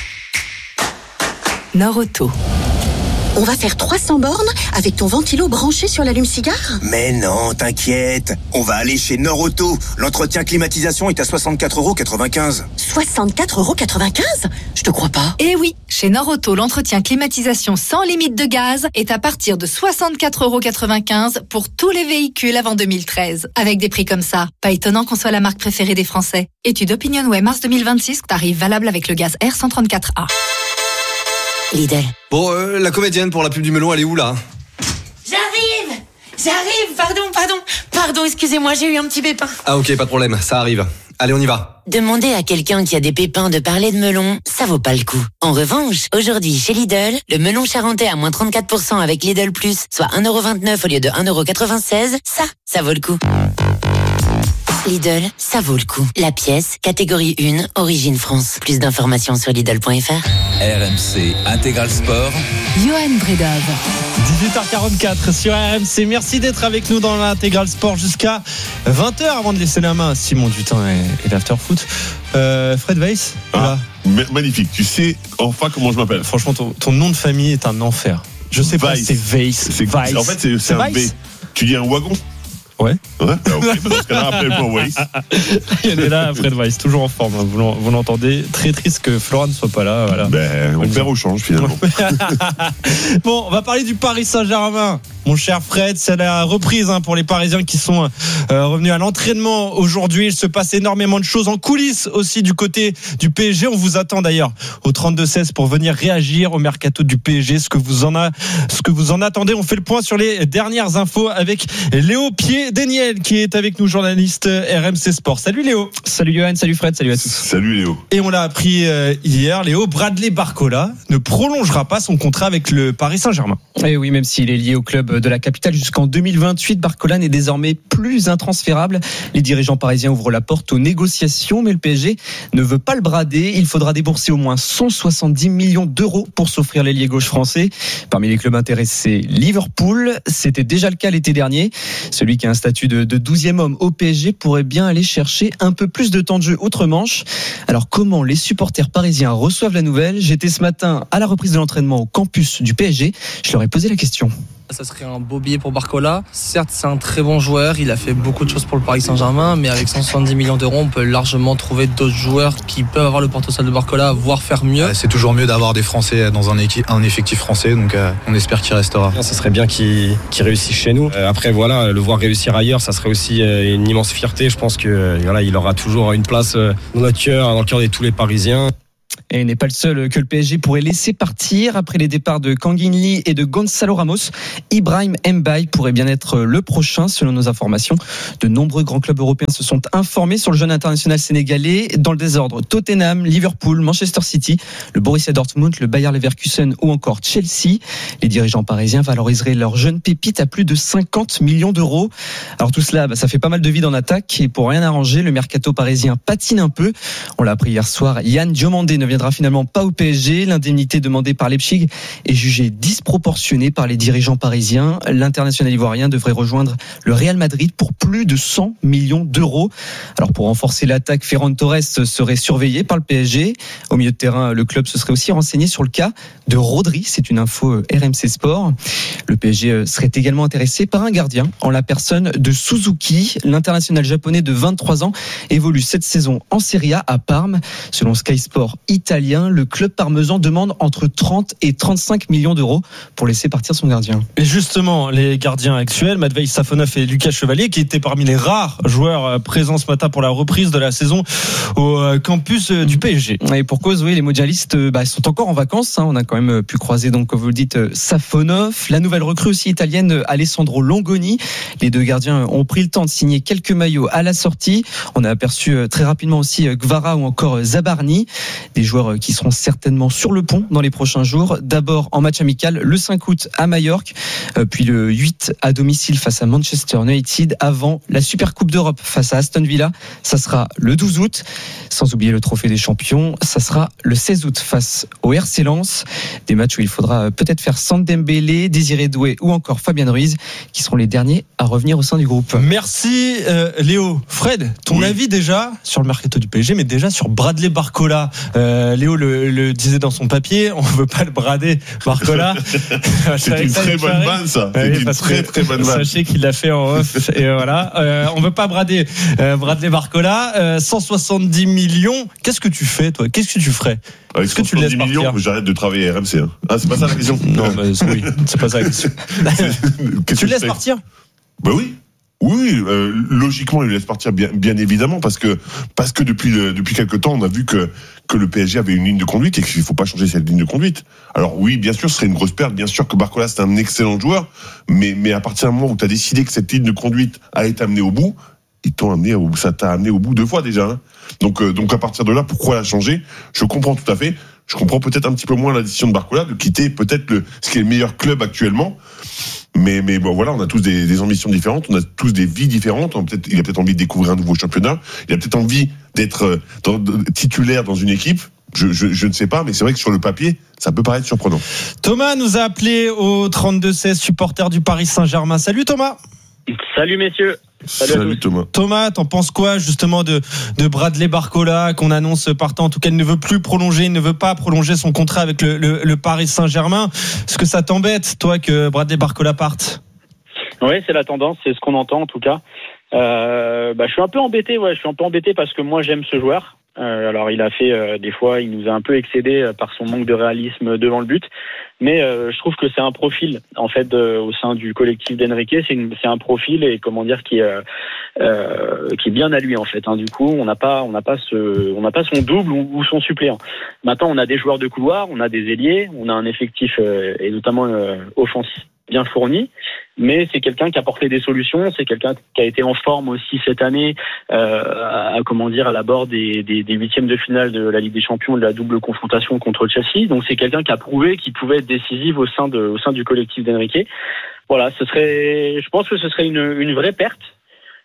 Nord-Auto. On va faire trois cents bornes avec ton ventilo branché sur l'allume-cigare ? Mais non, t'inquiète. On va aller chez Nord-Auto. L'entretien climatisation est à soixante-quatre euros quatre-vingt-quinze. soixante-quatre euros quatre-vingt-quinze ? Je te crois pas. Eh oui, chez Nord-Auto, l'entretien climatisation sans limite de gaz est à partir de soixante-quatre euros quatre-vingt-quinze pour tous les véhicules avant deux mille treize. Avec des prix comme ça, pas étonnant qu'on soit la marque préférée des Français. Étude OpinionWay mars deux mille vingt-six, tarif valable avec le gaz R cent trente-quatre A. Lidl. Bon, euh, la comédienne pour la pub du melon, elle est où là ? J'arrive J'arrive, pardon, pardon, pardon, excusez-moi, j'ai eu un petit pépin. Ah ok, pas de problème, ça arrive. Allez, on y va. Demander à quelqu'un qui a des pépins de parler de melon, ça vaut pas le coup. En revanche, aujourd'hui chez Lidl, le melon charentais à moins trente-quatre pour cent avec Lidl Plus, soit un euro vingt-neuf au lieu de un euro quatre-vingt-seize, ça, ça vaut le coup. Lidl, ça vaut le coup. La pièce, catégorie un, origine France. Plus d'informations sur Lidl point f r. R M C Intégral Sport. Johan Bredov. dix-huit heures quarante-quatre sur R M C. Merci d'être avec nous dans l'Intégral Sport jusqu'à vingt heures avant de laisser la main à Simon Dutin et, et l'Afterfoot. Euh, Fred Weiss. Ah, voilà. Magnifique. Tu sais enfin comment je m'appelle. Franchement, ton, ton nom de famille est un enfer. Je sais Weiss. Pas, c'est Weiss. C'est, Weiss. En fait, c'est, c'est, c'est un V. Tu dis un wagon ? Ouais. Ouais, bah ok, dans ce cas-là, appelle-moi Weiss. Il est là, Fred Weiss, toujours en forme. Vous, vous l'entendez. Très triste que Florent ne soit pas là. Voilà. Ben, on perd au change, finalement. Bon, on va parler du Paris Saint-Germain. Mon cher Fred, c'est la reprise hein, pour les Parisiens qui sont euh, revenus à l'entraînement aujourd'hui. Il se passe énormément de choses en coulisses aussi du côté du P S G. On vous attend d'ailleurs au trente-deux seize pour venir réagir au mercato du P S G. Ce que vous en, a, ce que vous en attendez. On fait le point sur les dernières infos avec Léo Pied-Daniel qui est avec nous, journaliste R M C Sport. Salut Léo. Salut Johan, salut Fred, salut à tous. Salut Léo. Et on l'a appris euh, hier, Léo, Bradley Barcola ne prolongera pas son contrat avec le Paris Saint-Germain. Et oui, même s'il est lié au club de la capitale jusqu'en deux mille vingt-huit, Barcola n'est désormais plus intransférable. Les dirigeants parisiens ouvrent la porte aux négociations, mais le P S G ne veut pas le brader. Il faudra débourser au moins cent soixante-dix millions d'euros pour s'offrir l'ailier gauche français. Parmi les clubs intéressés, Liverpool, c'était déjà le cas l'été dernier. Celui qui a un statut de, de douzième homme au P S G pourrait bien aller chercher un peu plus de temps de jeu outre-Manche. Alors comment les supporters parisiens reçoivent la nouvelle ? J'étais ce matin à la reprise de l'entraînement au campus du P S G. Je leur ai posé la question. Ça serait un beau billet pour Barcola. Certes, c'est un très bon joueur. Il a fait beaucoup de choses pour le Paris Saint-Germain, mais avec cent soixante-dix millions d'euros, on peut largement trouver d'autres joueurs qui peuvent avoir le potentiel de Barcola, voire faire mieux. C'est toujours mieux d'avoir des Français dans un, équipe, un effectif français, donc euh, on espère qu'il restera. Ça serait bien qu'il, qu'il réussisse chez nous. Euh, après, voilà, le voir réussir ailleurs, ça serait aussi euh, une immense fierté. Je pense que euh, voilà, il aura toujours une place euh, dans notre cœur, dans le cœur de tous les Parisiens. Et il n'est pas le seul que le P S G pourrait laisser partir. Après les départs de Kangin Lee et de Gonzalo Ramos, Ibrahim Mbaye pourrait bien être le prochain selon nos informations. De nombreux grands clubs européens se sont informés sur le jeune international sénégalais. Dans le désordre, Tottenham, Liverpool, Manchester City, le Borussia Dortmund, le Bayer Leverkusen ou encore Chelsea. Les dirigeants parisiens valoriseraient leur jeune pépite à plus de cinquante millions d'euros. Alors tout cela, bah, ça fait pas mal de vide en attaque et pour rien arranger, le mercato parisien patine un peu. On l'a appris hier soir, Yann Diomandé ne viendra finalement pas au P S G. L'indemnité demandée par Leipzig est jugée disproportionnée par les dirigeants parisiens. L'international ivoirien devrait rejoindre le Real Madrid pour plus de cent millions d'euros. Alors pour renforcer l'attaque, Ferran Torres serait surveillé par le P S G. Au milieu de terrain, le club se serait aussi renseigné sur le cas de Rodri. C'est une info R M C Sport. Le P S G serait également intéressé par un gardien en la personne de Suzuki. L'international japonais de vingt-trois ans évolue cette saison en Serie A à Parme. Selon Sky Sport Italien, le club parmesan demande entre trente et trente-cinq millions d'euros pour laisser partir son gardien. Et justement, les gardiens actuels, Matvei Safonov et Lucas Chevalier, qui étaient parmi les rares joueurs présents ce matin pour la reprise de la saison au campus du P S G. Et pour cause, oui, les mondialistes bah, sont encore en vacances. Hein. On a quand même pu croiser, donc, comme vous le dites, Safonov, la nouvelle recrue aussi italienne, Alessandro Longoni. Les deux gardiens ont pris le temps de signer quelques maillots à la sortie. On a aperçu très rapidement aussi Gvara ou encore Zabarni, des joueurs qui seront certainement sur le pont dans les prochains jours. D'abord en match amical le cinq août à Majorque, puis le huit à domicile face à Manchester United, avant la Super Coupe d'Europe face à Aston Villa. Ça sera le douze août. Sans oublier le Trophée des Champions, ça sera le seize août face au R C Lens. Des matchs où il faudra peut-être faire Sand Dembélé, Désiré Doué ou encore Fabien Ruiz, qui seront les derniers à revenir au sein du groupe. Merci euh, Léo. Fred, ton oui. avis déjà sur le mercato du P S G, mais déjà sur Bradley Barcola. Euh, Léo le, le disait dans son papier, on veut pas le brader, Barcola. C'est une très bonne vanne, ça. C'est oui, une très très bonne vanne. Sachez qu'il l'a fait en off. Et voilà, euh, on veut pas brader euh, Bradley Barcola. Euh, cent soixante-dix millions. Qu'est-ce que tu fais, toi ? Qu'est-ce que tu ferais ? Avec Est-ce que tu le laisses millions, partir ? J'arrête de travailler à R M C. Hein. Ah, c'est pas ça la question ? Non, bah, oui, c'est pas ça la question. Tu le laisses partir ? Bah oui. Oui, euh, logiquement, il le laisse partir bien, bien évidemment, parce que parce que depuis le, depuis quelque temps, on a vu que que le P S G avait une ligne de conduite et qu'il faut pas changer cette ligne de conduite. Alors oui, bien sûr, ce serait une grosse perte. Bien sûr que Barcola c'est un excellent joueur, mais mais à partir du moment où tu as décidé que cette ligne de conduite a été amenée au bout, ils t'ont amené au, ça t'a amené au bout deux fois déjà. Hein. Donc euh, donc à partir de là, pourquoi la changer ? Je comprends tout à fait. Je comprends peut-être un petit peu moins la décision de Barcola de quitter peut-être le ce qui est le meilleur club actuellement. Mais, mais bon, voilà, on a tous des, des ambitions différentes, on a tous des vies différentes. On a peut-être, il a peut-être envie de découvrir un nouveau championnat. Il a peut-être envie d'être dans, de, titulaire dans une équipe. Je, je, je ne sais pas, mais c'est vrai que sur le papier, ça peut paraître surprenant. Thomas nous a appelé au trente-deux seize, supporter du Paris Saint-Germain. Salut Thomas. Salut messieurs. Salut, Salut Thomas. Thomas, t'en penses quoi justement de, de Bradley Barcola qu'on annonce partant? En tout cas, il ne veut plus prolonger, il ne veut pas prolonger son contrat avec le, le, le Paris Saint-Germain. Est-ce que ça t'embête, toi, que Bradley Barcola parte? Oui, c'est la tendance, c'est ce qu'on entend en tout cas. Euh, bah, je suis un peu embêté, ouais, je suis un peu embêté parce que moi j'aime ce joueur. Euh, alors il a fait euh, des fois, il nous a un peu excédé euh, par son manque de réalisme devant le but, mais euh, je trouve que c'est un profil en fait euh, au sein du collectif d'Enrique, c'est, une, c'est un profil et comment dire qui euh, euh, qui est bien à lui en fait. Hein. Du coup, on n'a pas on n'a pas ce on n'a pas son double ou, ou son suppléant. Maintenant, on a des joueurs de couloir, on a des ailiers, on a un effectif euh, et notamment euh, offensif bien fourni, mais c'est quelqu'un qui a apporté des solutions, c'est quelqu'un qui a été en forme aussi cette année, euh, à, comment dire, à l'abord des, des, des huitièmes de finale de la Ligue des Champions, de la double confrontation contre Chelsea. Donc c'est quelqu'un qui a prouvé qu'il pouvait être décisif au sein de, au sein du collectif d'Enrique. Voilà, ce serait, je pense que ce serait une, une vraie perte.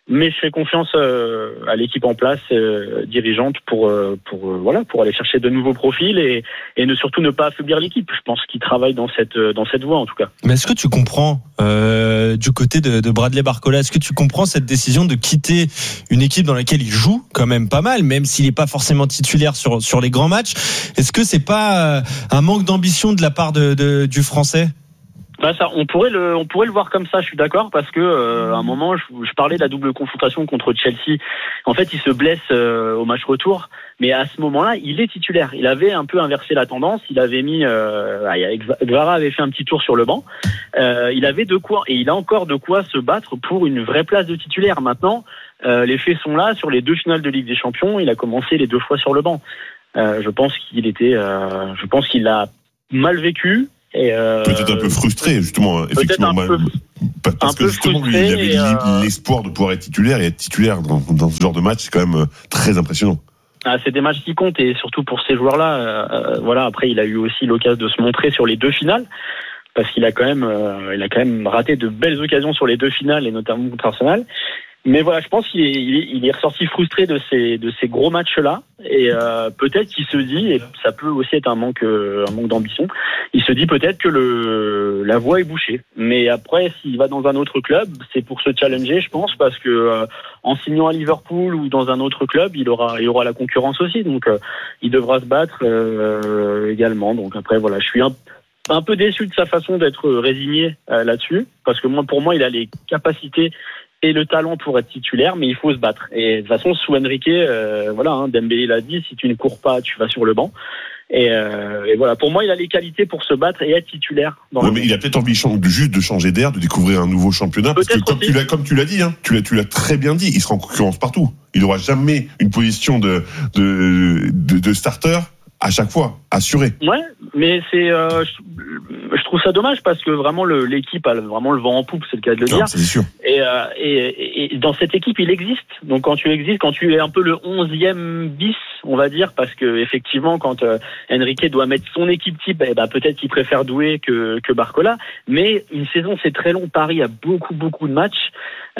Mais je fais confiance euh, à l'équipe en place, euh, dirigeante, pour euh, pour euh, voilà pour aller chercher de nouveaux profils et et ne surtout ne pas affaiblir l'équipe. Je pense qu'ils travaillent dans cette dans cette voie en tout cas. Mais est-ce que tu comprends euh, du côté de, de Bradley Barcola, est-ce que tu comprends cette décision de quitter une équipe dans laquelle il joue quand même pas mal, même s'il n'est pas forcément titulaire sur sur les grands matchs? Est-ce que c'est pas un manque d'ambition de la part de, de du Français? Bah ça, on pourrait le, on pourrait le voir comme ça. Je suis d'accord parce que euh, à un moment, je, je parlais de la double confrontation contre Chelsea. En fait, il se blesse euh, au match retour, mais à ce moment-là, il est titulaire. Il avait un peu inversé la tendance. Il avait mis, euh, Gvara avait fait un petit tour sur le banc. Euh, il avait de quoi, et il a encore de quoi se battre pour une vraie place de titulaire. Maintenant, euh, les faits sont là. Sur les deux finales de Ligue des Champions, il a commencé les deux fois sur le banc. Euh, je pense qu'il était, euh, je pense qu'il a mal vécu. Et euh, peut-être un peu frustré justement, effectivement, un peu, parce que justement lui, il avait euh... l'espoir de pouvoir être titulaire et être titulaire dans, dans ce genre de match, c'est quand même très impressionnant. Ah, c'est des matchs qui comptent et surtout pour ces joueurs-là. Euh, voilà, après il a eu aussi l'occasion de se montrer sur les deux finales parce qu'il a quand même, euh, il a quand même raté de belles occasions sur les deux finales et notamment contre Arsenal. Mais voilà, je pense qu'il est, il est, il est ressorti frustré de ces, de ces gros matchs-là. Et euh, peut-être qu'il se dit, et ça peut aussi être un manque, un manque d'ambition, il se dit peut-être que le, la voie est bouchée. Mais après, s'il va dans un autre club, c'est pour se challenger, je pense, parce que euh, en signant à Liverpool ou dans un autre club, il aura, il aura la concurrence aussi. Donc, euh, il devra se battre euh, également. Donc après, voilà, je suis un un peu déçu de sa façon d'être résigné euh, là-dessus, parce que moi, pour moi, il a les capacités et le talent pour être titulaire, mais il faut se battre. Et de toute façon, sous Enrique, euh, voilà, hein, Dembélé l'a dit, si tu ne cours pas, tu vas sur le banc. Et, euh, et voilà, pour moi, il a les qualités pour se battre et être titulaire. Dans ouais, le mais monde. il a peut-être envie juste de changer d'air, de découvrir un nouveau championnat, parce que comme tu l'as, comme tu l'as dit, hein, tu l'as, tu l'as très bien dit, il sera en concurrence partout. Il n'aura jamais une position de, de, de, de starter. À chaque fois, assuré. Ouais, mais c'est, euh, je, je trouve ça dommage parce que vraiment le, l'équipe a vraiment le vent en poupe, c'est le cas de le non, dire. C'est sûr. Et, euh, et, et dans cette équipe, il existe. Donc quand tu existes, quand tu es un peu le onzième bis, on va dire, parce que effectivement, quand euh, Enrique doit mettre son équipe type, eh ben, peut-être qu'il préfère Doué que, que Barcola. Mais une saison, c'est très long. Paris a beaucoup, beaucoup de matchs.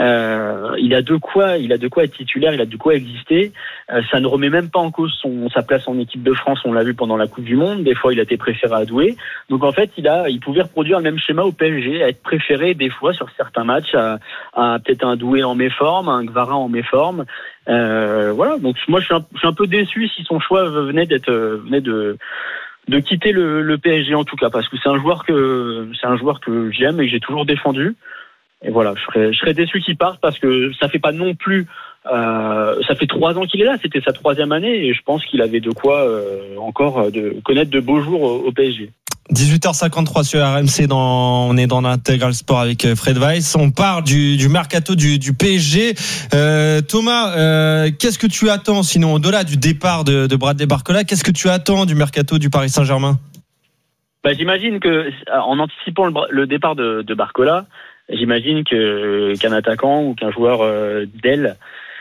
Euh, il a de quoi, il a de quoi être titulaire, il a de quoi exister. Euh, ça ne remet même pas en cause son, sa place en équipe de France. On l'a vu pendant la Coupe du Monde. Des fois, il a été préféré à Doué. Donc, en fait, il a, il pouvait reproduire le même schéma au P S G, à être préféré des fois sur certains matchs à, à peut-être un Doué en méforme, un Gvara en méforme. Euh, voilà. Donc, moi, je suis un, je suis un peu déçu si son choix venait d'être, venait de, de quitter le, le P S G en tout cas, parce que c'est un joueur que, c'est un joueur que j'aime et que j'ai toujours défendu. Et voilà, je serais, je serais déçu qu'il parte parce que ça fait pas non plus. Euh, ça fait trois ans qu'il est là, c'était sa troisième année et je pense qu'il avait de quoi euh, encore de connaître de beaux jours au, au P S G. dix-huit heures cinquante-trois sur R M C, dans, on est dans l'Intégral Sport avec Fred Weiss. On parle du, du mercato du, du P S G. Euh, Thomas, euh, qu'est-ce que tu attends sinon au-delà du départ de, de Bradley Barcola, qu'est-ce que tu attends du mercato du Paris Saint-Germain? Bah, j'imagine que en anticipant le, le départ de, de Barcola, j'imagine que qu'un attaquant ou qu'un joueur euh, d'aile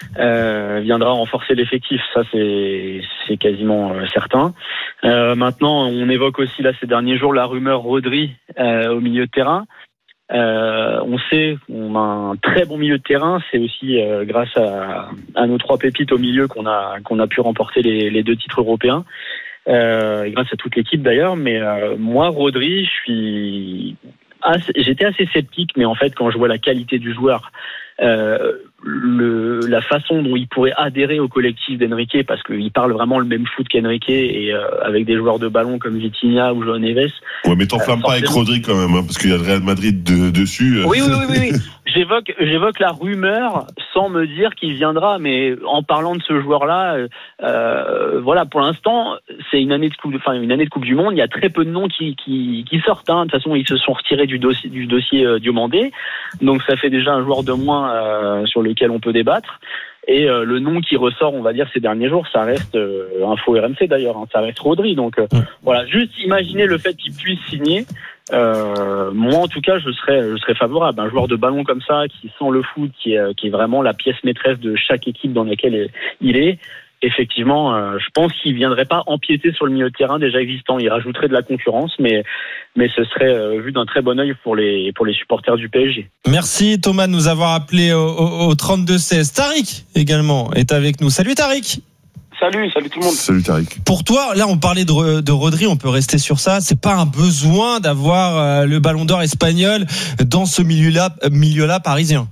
euh, viendra renforcer l'effectif. Ça, c'est c'est quasiment euh, certain. Euh, maintenant, on évoque aussi là ces derniers jours la rumeur Rodri euh, au milieu de terrain. Euh, on sait qu'on a un très bon milieu de terrain. C'est aussi euh, grâce à, à nos trois pépites au milieu qu'on a qu'on a pu remporter les, les deux titres européens. Euh, grâce à toute l'équipe d'ailleurs. Mais euh, moi, Rodri, je suis Assez, j'étais assez sceptique, mais en fait, quand je vois la qualité du joueur, euh, le, la façon dont il pourrait adhérer au collectif d'Enrique, parce qu'il parle vraiment le même foot qu'Enrique, et euh, avec des joueurs de ballon comme Vitinha ou João Neves. Ouais, mais t'enflamme euh, pas avec Rodri quand même, hein, parce qu'il y a le Real Madrid de, dessus. Oui, oui, oui, oui, oui. J'évoque, j'évoque la rumeur sans me dire qu'il viendra, mais en parlant de ce joueur-là, euh, voilà, pour l'instant, c'est une année de coupe, enfin une année de Coupe du Monde. Il y a très peu de noms qui qui, qui sortent. Hein. De toute façon, ils se sont retirés du dossier du dossier euh, Diomandé, donc ça fait déjà un joueur de moins euh, sur lequel on peut débattre. Et euh, le nom qui ressort, on va dire, ces derniers jours, ça reste euh, info R M C d'ailleurs, hein, ça reste Rodri. Donc euh, voilà, juste imaginez le fait qu'il puisse signer. Euh, moi, en tout cas, je serais, je serais favorable. Un joueur de ballon comme ça, qui sent le foot, qui est, qui est vraiment la pièce maîtresse de chaque équipe dans laquelle il est. effectivement, euh, je pense qu'il viendrait pas empiéter sur le milieu de terrain déjà existant. Il rajouterait de la concurrence, mais mais ce serait euh, vu d'un très bon œil pour les pour les supporters du P S G. Merci Thomas de nous avoir appelé au, au, au trente-deux seize. Tariq également est avec nous. Salut Tariq. Salut, salut tout le monde. Salut Tariq. Pour toi, là on parlait de, de Rodri, on peut rester sur ça. C'est pas un besoin d'avoir euh, le Ballon d'Or espagnol dans ce milieu-là, milieu-là parisien.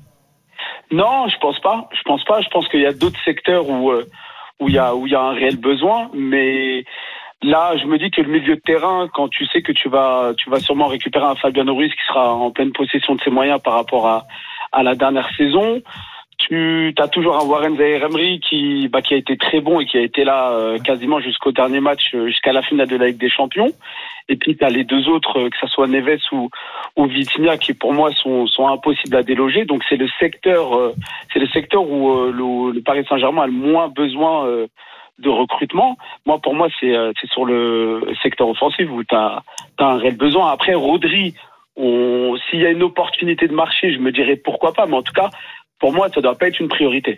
Non, je pense pas. Je pense pas. Je pense qu'il y a d'autres secteurs où euh, où il y a où il y a un réel besoin, mais là, je me dis que le milieu de terrain, quand tu sais que tu vas tu vas sûrement récupérer un Fabiano Ruiz qui sera en pleine possession de ses moyens par rapport à à la dernière saison. Tu as toujours un Warren Zaïre-Emery qui bah, qui a été très bon et qui a été là euh, quasiment jusqu'au dernier match, euh, jusqu'à la finale de la Ligue des Champions. Et puis tu as les deux autres, euh, que ça soit Neves ou ou Vitinha, qui pour moi sont sont impossibles à déloger. Donc c'est le secteur euh, c'est le secteur où euh, le, le Paris Saint-Germain a le moins besoin euh, de recrutement. Moi pour moi c'est euh, c'est sur le secteur offensif où tu as tu as un réel besoin. Après Rodri, on s'il y a une opportunité de marché, je me dirais pourquoi pas, mais en tout cas pour moi, ça ne doit pas être une priorité.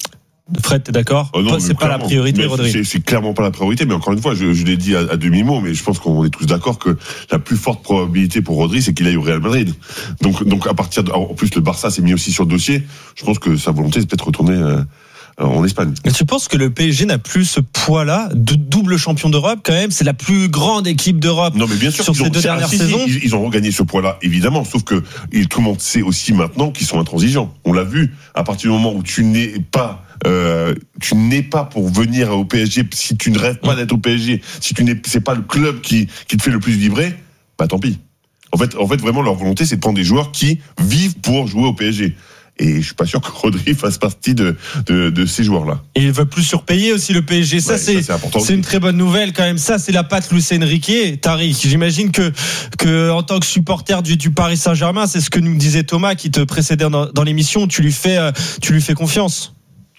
Fred, t'es d'accord ? Oh non, c'est pas la priorité, Rodri. C'est, c'est clairement pas la priorité, mais encore une fois, je, je l'ai dit à, à demi-mot, mais je pense qu'on est tous d'accord que la plus forte probabilité pour Rodri, c'est qu'il aille au Real Madrid. Donc, donc à partir de, en plus, le Barça s'est mis aussi sur le dossier. Je pense que sa volonté, c'est peut-être retourner euh, en Espagne. Mais tu penses que le P S G n'a plus ce poids-là de double champion d'Europe quand même ? C'est la plus grande équipe d'Europe. Non, mais bien sûr, sur ces ont, deux dernières si, saisons. Si, ils, ils ont regagné ce poids-là, évidemment. Sauf que il, tout le monde sait aussi maintenant qu'ils sont intransigeants. On l'a vu. À partir du moment où tu n'es pas, euh, tu n'es pas pour venir au P S G, si tu ne rêves pas d'être au P S G, si tu n'es, c'est pas le club qui qui te fait le plus vibrer, bah tant pis. En fait, en fait, vraiment leur volonté, c'est de prendre des joueurs qui vivent pour jouer au P S G. Et je suis pas sûr que Rodri fasse partie de, de, de ces joueurs-là. Et il veut plus surpayer aussi le P S G. Ça, ouais, c'est, ça, c'est, c'est une très bonne nouvelle quand même. Ça, c'est la patte Luis Enrique. Tariq, j'imagine que, que, en tant que supporter du, du Paris Saint-Germain, c'est ce que nous disait Thomas qui te précédait dans, dans l'émission. Tu lui fais, tu lui fais confiance.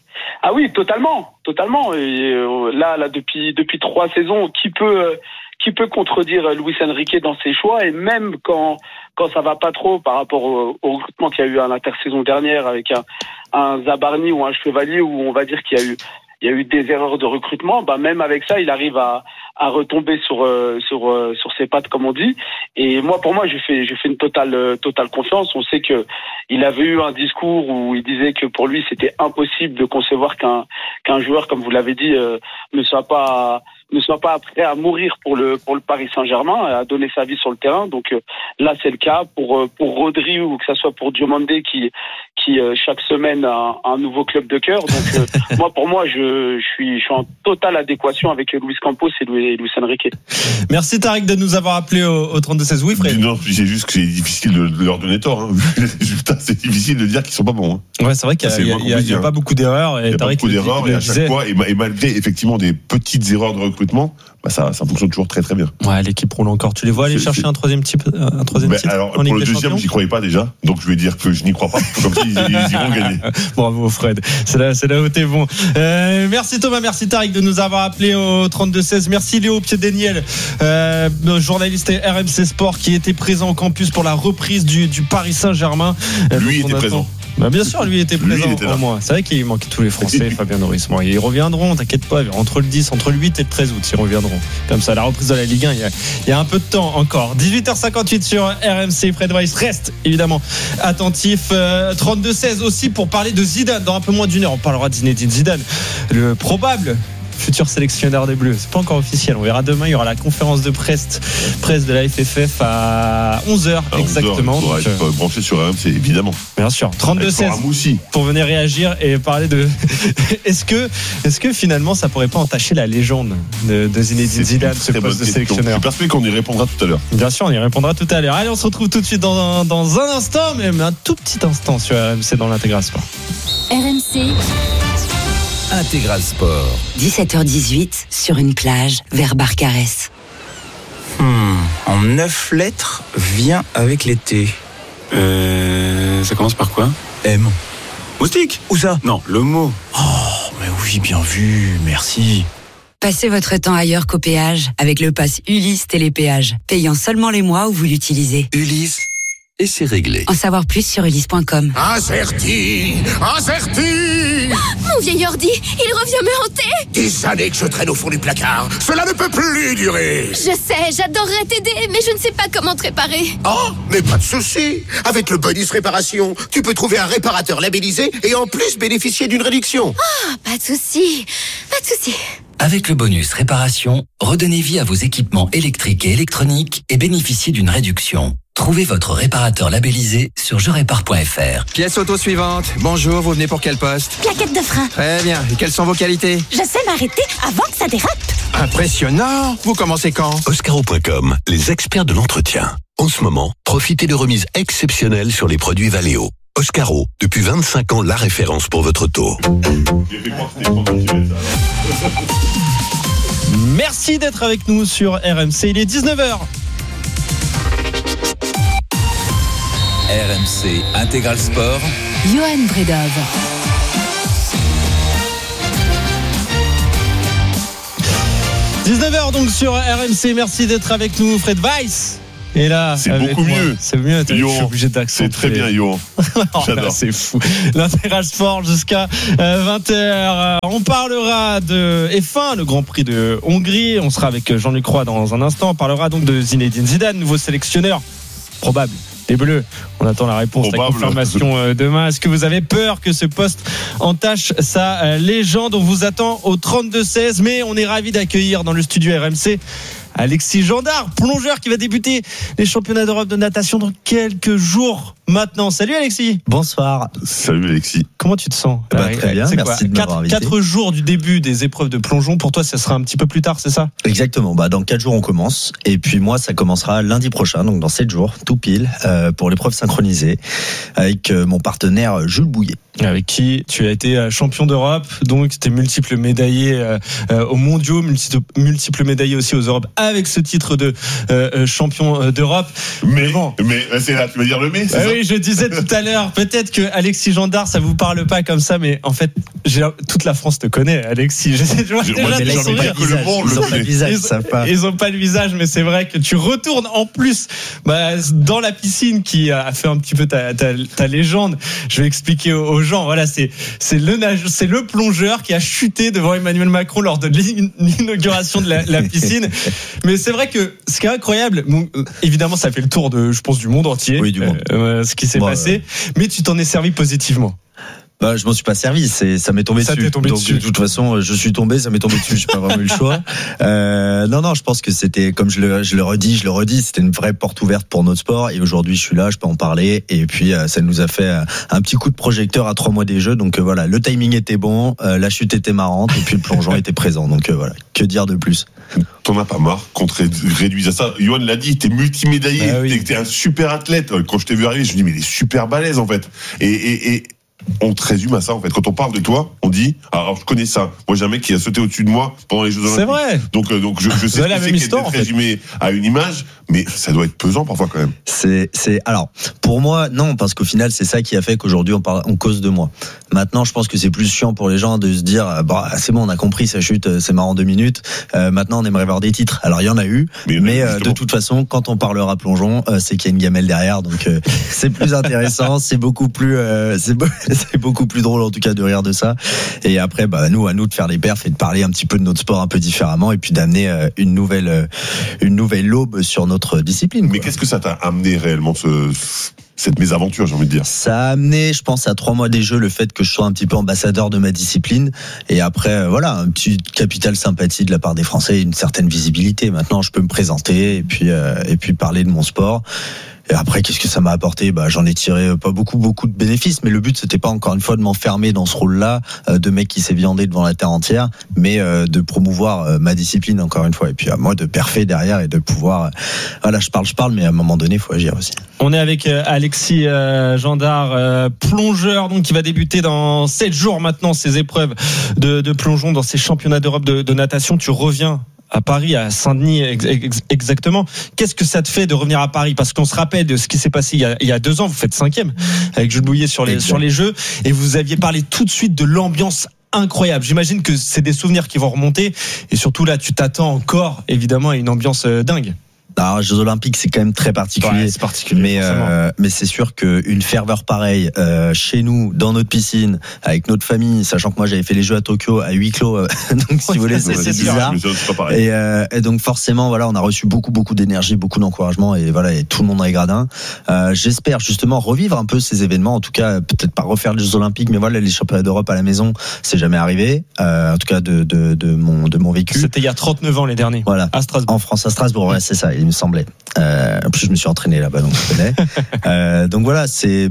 Ah oui, totalement, totalement. Et euh, là, là, depuis, depuis trois saisons, qui peut, euh, qui peut contredire Luis Enrique dans ses choix, et même quand, quand ça va pas trop par rapport au, au recrutement qu'il y a eu à l'intersaison dernière avec un, un Zabarni ou un Chevalier, où on va dire qu'il y a eu, il y a eu des erreurs de recrutement, bah même avec ça, il arrive à, à retomber sur, euh, sur, euh, sur ses pattes, comme on dit. Et moi, pour moi, je fais, je fais une totale, euh, totale confiance. On sait que il avait eu un discours où il disait que pour lui, c'était impossible de concevoir qu'un, qu'un joueur, comme vous l'avez dit, euh, ne soit pas, ne soit pas prêt à mourir pour le, pour le Paris Saint-Germain, à donner sa vie sur le terrain. Donc euh, là, c'est le cas pour, pour Rodri ou que ça soit pour Diomandé qui, qui euh, chaque semaine a un, un nouveau club de cœur. Donc euh, moi, pour moi, je, je suis, je suis en totale adéquation avec Luis Campos et Luis, Luis Enrique. Merci Tariq de nous avoir appelé au, au trente-deux seize. Oui, Fred. Non, c'est juste que c'est difficile de, de leur donner tort. Hein. C'est difficile de dire qu'ils sont pas bons. Hein. Ouais, c'est vrai qu'il y a, il y a, il y a, il y a pas beaucoup d'erreurs. Et il y a Tariq pas beaucoup d'erreurs et à chaque disait... fois, et, et malgré effectivement des petites erreurs de recrutement, bah ça, ça fonctionne toujours très très bien. Ouais, l'équipe roule encore. Tu les vois aller c'est, chercher c'est... un troisième type, un troisième bah, titre. Alors pour le deuxième, j'y croyais pas déjà, donc je vais dire que je n'y crois pas. Comme ça, ils, ils iront gagner. Bravo Fred, c'est là, c'est là où t'es bon. Euh, merci Thomas, merci Tariq de nous avoir appelé au trente-deux seize. Merci Léo Piedeniel, euh, journaliste R M C Sport qui était présent au campus pour la reprise du, du Paris Saint-Germain. Lui était présent. Bah bien sûr, lui était présent lui, il était pour moi. C'est vrai qu'il manquait tous les Français, Fabien Noris. Bon, ils reviendront, t'inquiète pas, entre le dix, entre le huit et le treize août, ils reviendront. Comme ça, la reprise de la Ligue un, il y a, il y a un peu de temps encore. dix-huit heures cinquante-huit sur R M C. Fred Weiss reste évidemment attentif. Euh, trente-deux seize aussi pour parler de Zidane. Dans un peu moins d'une heure, on parlera de Zinedine Zidane, le probable futur sélectionneur des Bleus. C'est pas encore officiel. On verra demain. Il y aura la conférence de presse, presse de la F F F à onze heures exactement. onze heures, il faudra être branché sur R M C, évidemment. Bien sûr. trente-deux seize pour venir réagir et parler de. est-ce que, est-ce que finalement ça pourrait pas entacher la légende de, de Zinedine Zidane, ce poste de sélectionneur? Je suis persuadé qu'on y répondra tout à l'heure. Bien sûr, on y répondra tout à l'heure. Allez, on se retrouve tout de suite dans un, dans un instant, même un tout petit instant sur R M C dans l'Intégral Sport. R M C. Intégral Sport. dix-sept heures dix-huit sur une plage vers Barcarès. Hmm, en neuf lettres, vient avec l'été. Euh, ça commence par quoi? M. Moustique? Où ça? Non, le mot. Oh, mais oui, bien vu, merci. Passez votre temps ailleurs qu'au péage avec le pass Ulysse Télépéage, payant seulement les mois où vous l'utilisez. Ulysse, et c'est réglé. En savoir plus sur ulysse point com. Averti, averti, Mon vieil ordi, il revient me hanter. Des années que je traîne au fond du placard. Cela ne peut plus durer. Je sais, j'adorerais t'aider, mais je ne sais pas comment te réparer. Oh, mais pas de souci. Avec le bonus réparation, tu peux trouver un réparateur labellisé et en plus bénéficier d'une réduction. Ah, pas de souci, pas de souci. Avec le bonus réparation, redonnez vie à vos équipements électriques et électroniques et bénéficiez d'une réduction. Trouvez votre réparateur labellisé sur je répare point f r. Pièce auto suivante. Bonjour, vous venez pour quel poste? Plaquette de frein. Très bien. Et quelles sont vos qualités? Je sais m'arrêter avant que ça dérape. Impressionnant. Vous commencez quand? Oscaro point com, les experts de l'entretien. En ce moment, profitez de remises exceptionnelles sur les produits Valeo. Oscaro, depuis vingt-cinq ans, la référence pour votre auto. Merci d'être avec nous sur R M C. Il est dix-neuf heures. R M C Intégral Sport. Johan Bredov. dix-neuf heures donc sur R M C. Merci d'être avec nous, Fred Weiss. Et là, c'est beaucoup moi. mieux. C'est mieux. Je suis obligé d'accentuer. C'est très bien, Johan. J'adore. C'est fou. L'intégral sport jusqu'à vingt heures. On parlera de F un, le Grand Prix de Hongrie. On sera avec Jean-Luc Roy dans un instant. On parlera donc de Zinedine Zidane, nouveau sélectionneur probable. Les Bleus, on attend la réponse, probable. La confirmation demain. Est-ce que vous avez peur que ce poste entache sa légende? On vous attend au trente-deux seize, mais on est ravis d'accueillir dans le studio R M C Alexis Gendard, plongeur qui va débuter les championnats d'Europe de natation dans quelques jours maintenant. Salut Alexis. Bonsoir. Salut Alexis. Comment tu te sens? Bah, très bien, c'est merci quoi, de m'avoir invité. Quatre jours du début des épreuves de plongeon, pour toi ça sera un petit peu plus tard, c'est ça? Exactement, bah, dans quatre jours on commence, et puis moi ça commencera lundi prochain, donc dans sept jours, tout pile, euh, pour l'épreuve synchronisée, avec euh, mon partenaire Jules Bouillet. Avec qui tu as été champion d'Europe, donc tu es multiple médaillé euh, euh, aux mondiaux, multiple, multiple médaillé aussi aux Europes, avec ce titre de euh, champion d'Europe. Mais bon, mais c'est là, tu vas dire le mais, c'est euh, ça? Oui, je disais tout à l'heure, peut-être que Alexis Gendard, ça vous parle pas comme ça, mais en fait, j'ai, toute la France te connaît, Alexis. Je sais, je vois je, déjà moi, mais là, ils n'ont pas, pas le visage, ils, ils, pas. ils ont pas le visage, mais c'est vrai que tu retournes en plus bah, dans la piscine qui a fait un petit peu ta, ta, ta légende. Je vais expliquer aux, aux gens. Voilà, c'est c'est le nage, c'est le plongeur qui a chuté devant Emmanuel Macron lors de l'inauguration de la, la piscine. Mais c'est vrai que ce qui est incroyable, bon, évidemment, ça fait le tour de, je pense, du monde entier. Oui, du monde. Euh, ce qui s'est bon, passé, ouais. Mais tu t'en es servi positivement. Bah, je m'en suis pas servi, c'est, ça m'est tombé ça dessus. Tombé Donc, dessus. De toute façon, je suis tombé, ça m'est tombé dessus. J'ai pas vraiment eu le choix. Euh, non, non, je pense que c'était, comme je le, je le redis, je le redis, c'était une vraie porte ouverte pour notre sport. Et aujourd'hui, je suis là, je peux en parler. Et puis, ça nous a fait un petit coup de projecteur à trois mois des Jeux. Donc voilà, le timing était bon, la chute était marrante, et puis le plongeon était présent. Donc voilà, que dire de plus? T'en as pas marre qu'on te réduise à ça? Johan l'a dit, t'es multimédaillé, bah oui. t'es un super athlète. Quand je t'ai vu arriver, je me dis mais il est super balèze en fait. Et, et, et on te résume à ça en fait. Quand on parle de toi, on dit alors je connais ça. Moi j'ai un mec qui a sauté au-dessus de moi pendant les Jeux Olympiques. C'est vrai. Donc euh, donc je, je sais la que même c'est histoire, d'être en fait. résumé à une image, mais ça doit être pesant parfois quand même. C'est c'est alors pour moi non, parce qu'au final c'est ça qui a fait qu'aujourd'hui on parle on cause de moi. Maintenant je pense que c'est plus chiant pour les gens de se dire bah c'est bon on a compris ça chute c'est marrant deux minutes. Euh, maintenant on aimerait voir des titres. Alors il y en a eu, mais, mais euh, de toute façon quand on parlera plongeon euh, c'est qu'il y a une gamelle derrière donc euh, c'est plus intéressant, c'est beaucoup plus euh, c'est, be- c'est beaucoup plus drôle en tout cas de rire de ça. Et après bah nous à nous de faire les perfs et de parler un petit peu de notre sport un peu différemment et puis d'amener euh, une nouvelle euh, une nouvelle aube sur notre discipline. Mais quoi. Qu'est-ce que ça t'a amené réellement ce cette mésaventure, j'ai envie de dire? Ça a amené, je pense, à trois mois des Jeux, le fait que je sois un petit peu ambassadeur de ma discipline. Et après, voilà, un petit capital sympathie de la part des Français et une certaine visibilité. Maintenant, je peux me présenter et puis, euh, et puis parler de mon sport. Et après, qu'est-ce que ça m'a apporté? Bah, j'en ai tiré pas beaucoup, beaucoup de bénéfices. Mais le but, c'était pas encore une fois de m'enfermer dans ce rôle-là, euh, de mec qui s'est viandé devant la terre entière, mais euh, de promouvoir euh, ma discipline encore une fois. Et puis à moi de perfer derrière et de pouvoir. Euh, voilà, je parle, je parle, mais à un moment donné, il faut agir aussi. On est avec euh, Alexis euh, Gendard, euh, plongeur, donc qui va débuter dans sept jours maintenant ses épreuves de, de plongeon dans ces championnats d'Europe de, de natation. Tu reviens à Paris, à Saint-Denis exactement. Qu'est-ce que ça te fait de revenir à Paris? Parce qu'on se rappelle de ce qui s'est passé il y a, il y a deux ans. Vous faites cinquième avec Jules Bouillet sur les, sur les Jeux et vous aviez parlé tout de suite de l'ambiance incroyable. J'imagine que c'est des souvenirs qui vont remonter et surtout là, tu t'attends encore évidemment à une ambiance dingue. Alors, les Jeux Olympiques, c'est quand même très particulier. Ouais, c'est particulier. Mais, euh, mais c'est sûr qu'une ferveur pareille, euh, chez nous, dans notre piscine, avec notre famille, sachant que moi j'avais fait les Jeux à Tokyo à huis clos, euh, donc si vous voulez, c'est, c'est bizarre. Et, euh, et donc forcément, voilà, on a reçu beaucoup, beaucoup d'énergie, beaucoup d'encouragement, et voilà, et tout le monde dans les gradins. Euh, j'espère justement revivre un peu ces événements, en tout cas, peut-être pas refaire les Jeux Olympiques, mais voilà, les championnats d'Europe à la maison, c'est jamais arrivé, euh, en tout cas de, de, de mon, de mon vécu. C'était il y a trente-neuf ans les derniers. Voilà. À Strasbourg. En France, à Strasbourg, ouais, c'est ça, il me semblait. Euh, en plus, je me suis entraîné là-bas, donc je connais. euh, donc voilà, c'est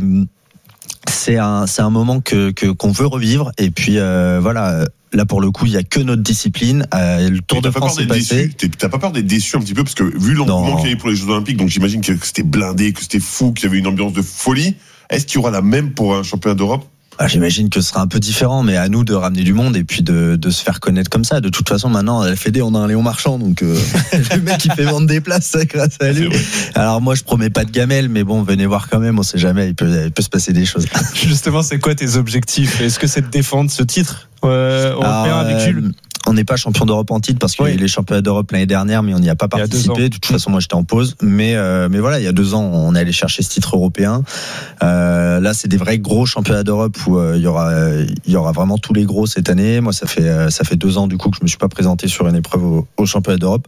c'est un c'est un moment que, que qu'on veut revivre. Et puis euh, voilà, là pour le coup, il y a que notre discipline. Euh, le Tour de France est passé. T'as pas peur d'être déçu un petit peu parce que vu l'engouement qu'il y avait pour les Jeux Olympiques, donc j'imagine que c'était blindé, que c'était fou, qu'il y avait une ambiance de folie. Est-ce qu'il y aura la même pour un championnat d'Europe? Ah, j'imagine que ce sera un peu différent, mais à nous de ramener du monde et puis de, de se faire connaître comme ça. De toute façon, maintenant, à la Fédé, on a un Léon Marchand, donc euh, le mec il fait vendre des places grâce à lui. Alors moi, je promets pas de gamelle, mais bon, venez voir quand même. On sait jamais, il peut, il peut se passer des choses. Justement, c'est quoi tes objectifs? Est-ce que c'est de défendre ce titre euh, européen Alors, avec Jules? On n'est pas champion d'Europe en titre parce qu'il y a eu les championnats d'Europe l'année dernière, mais on n'y a pas participé. De toute façon, moi j'étais en pause. Mais, euh, mais voilà, il y a deux ans, on est allé chercher ce titre européen. Euh, là, c'est des vrais gros championnats d'Europe où euh, il y aura, il y aura vraiment tous les gros cette année. Moi, ça fait, ça fait deux ans du coup que je me suis pas présenté sur une épreuve au, au championnat d'Europe.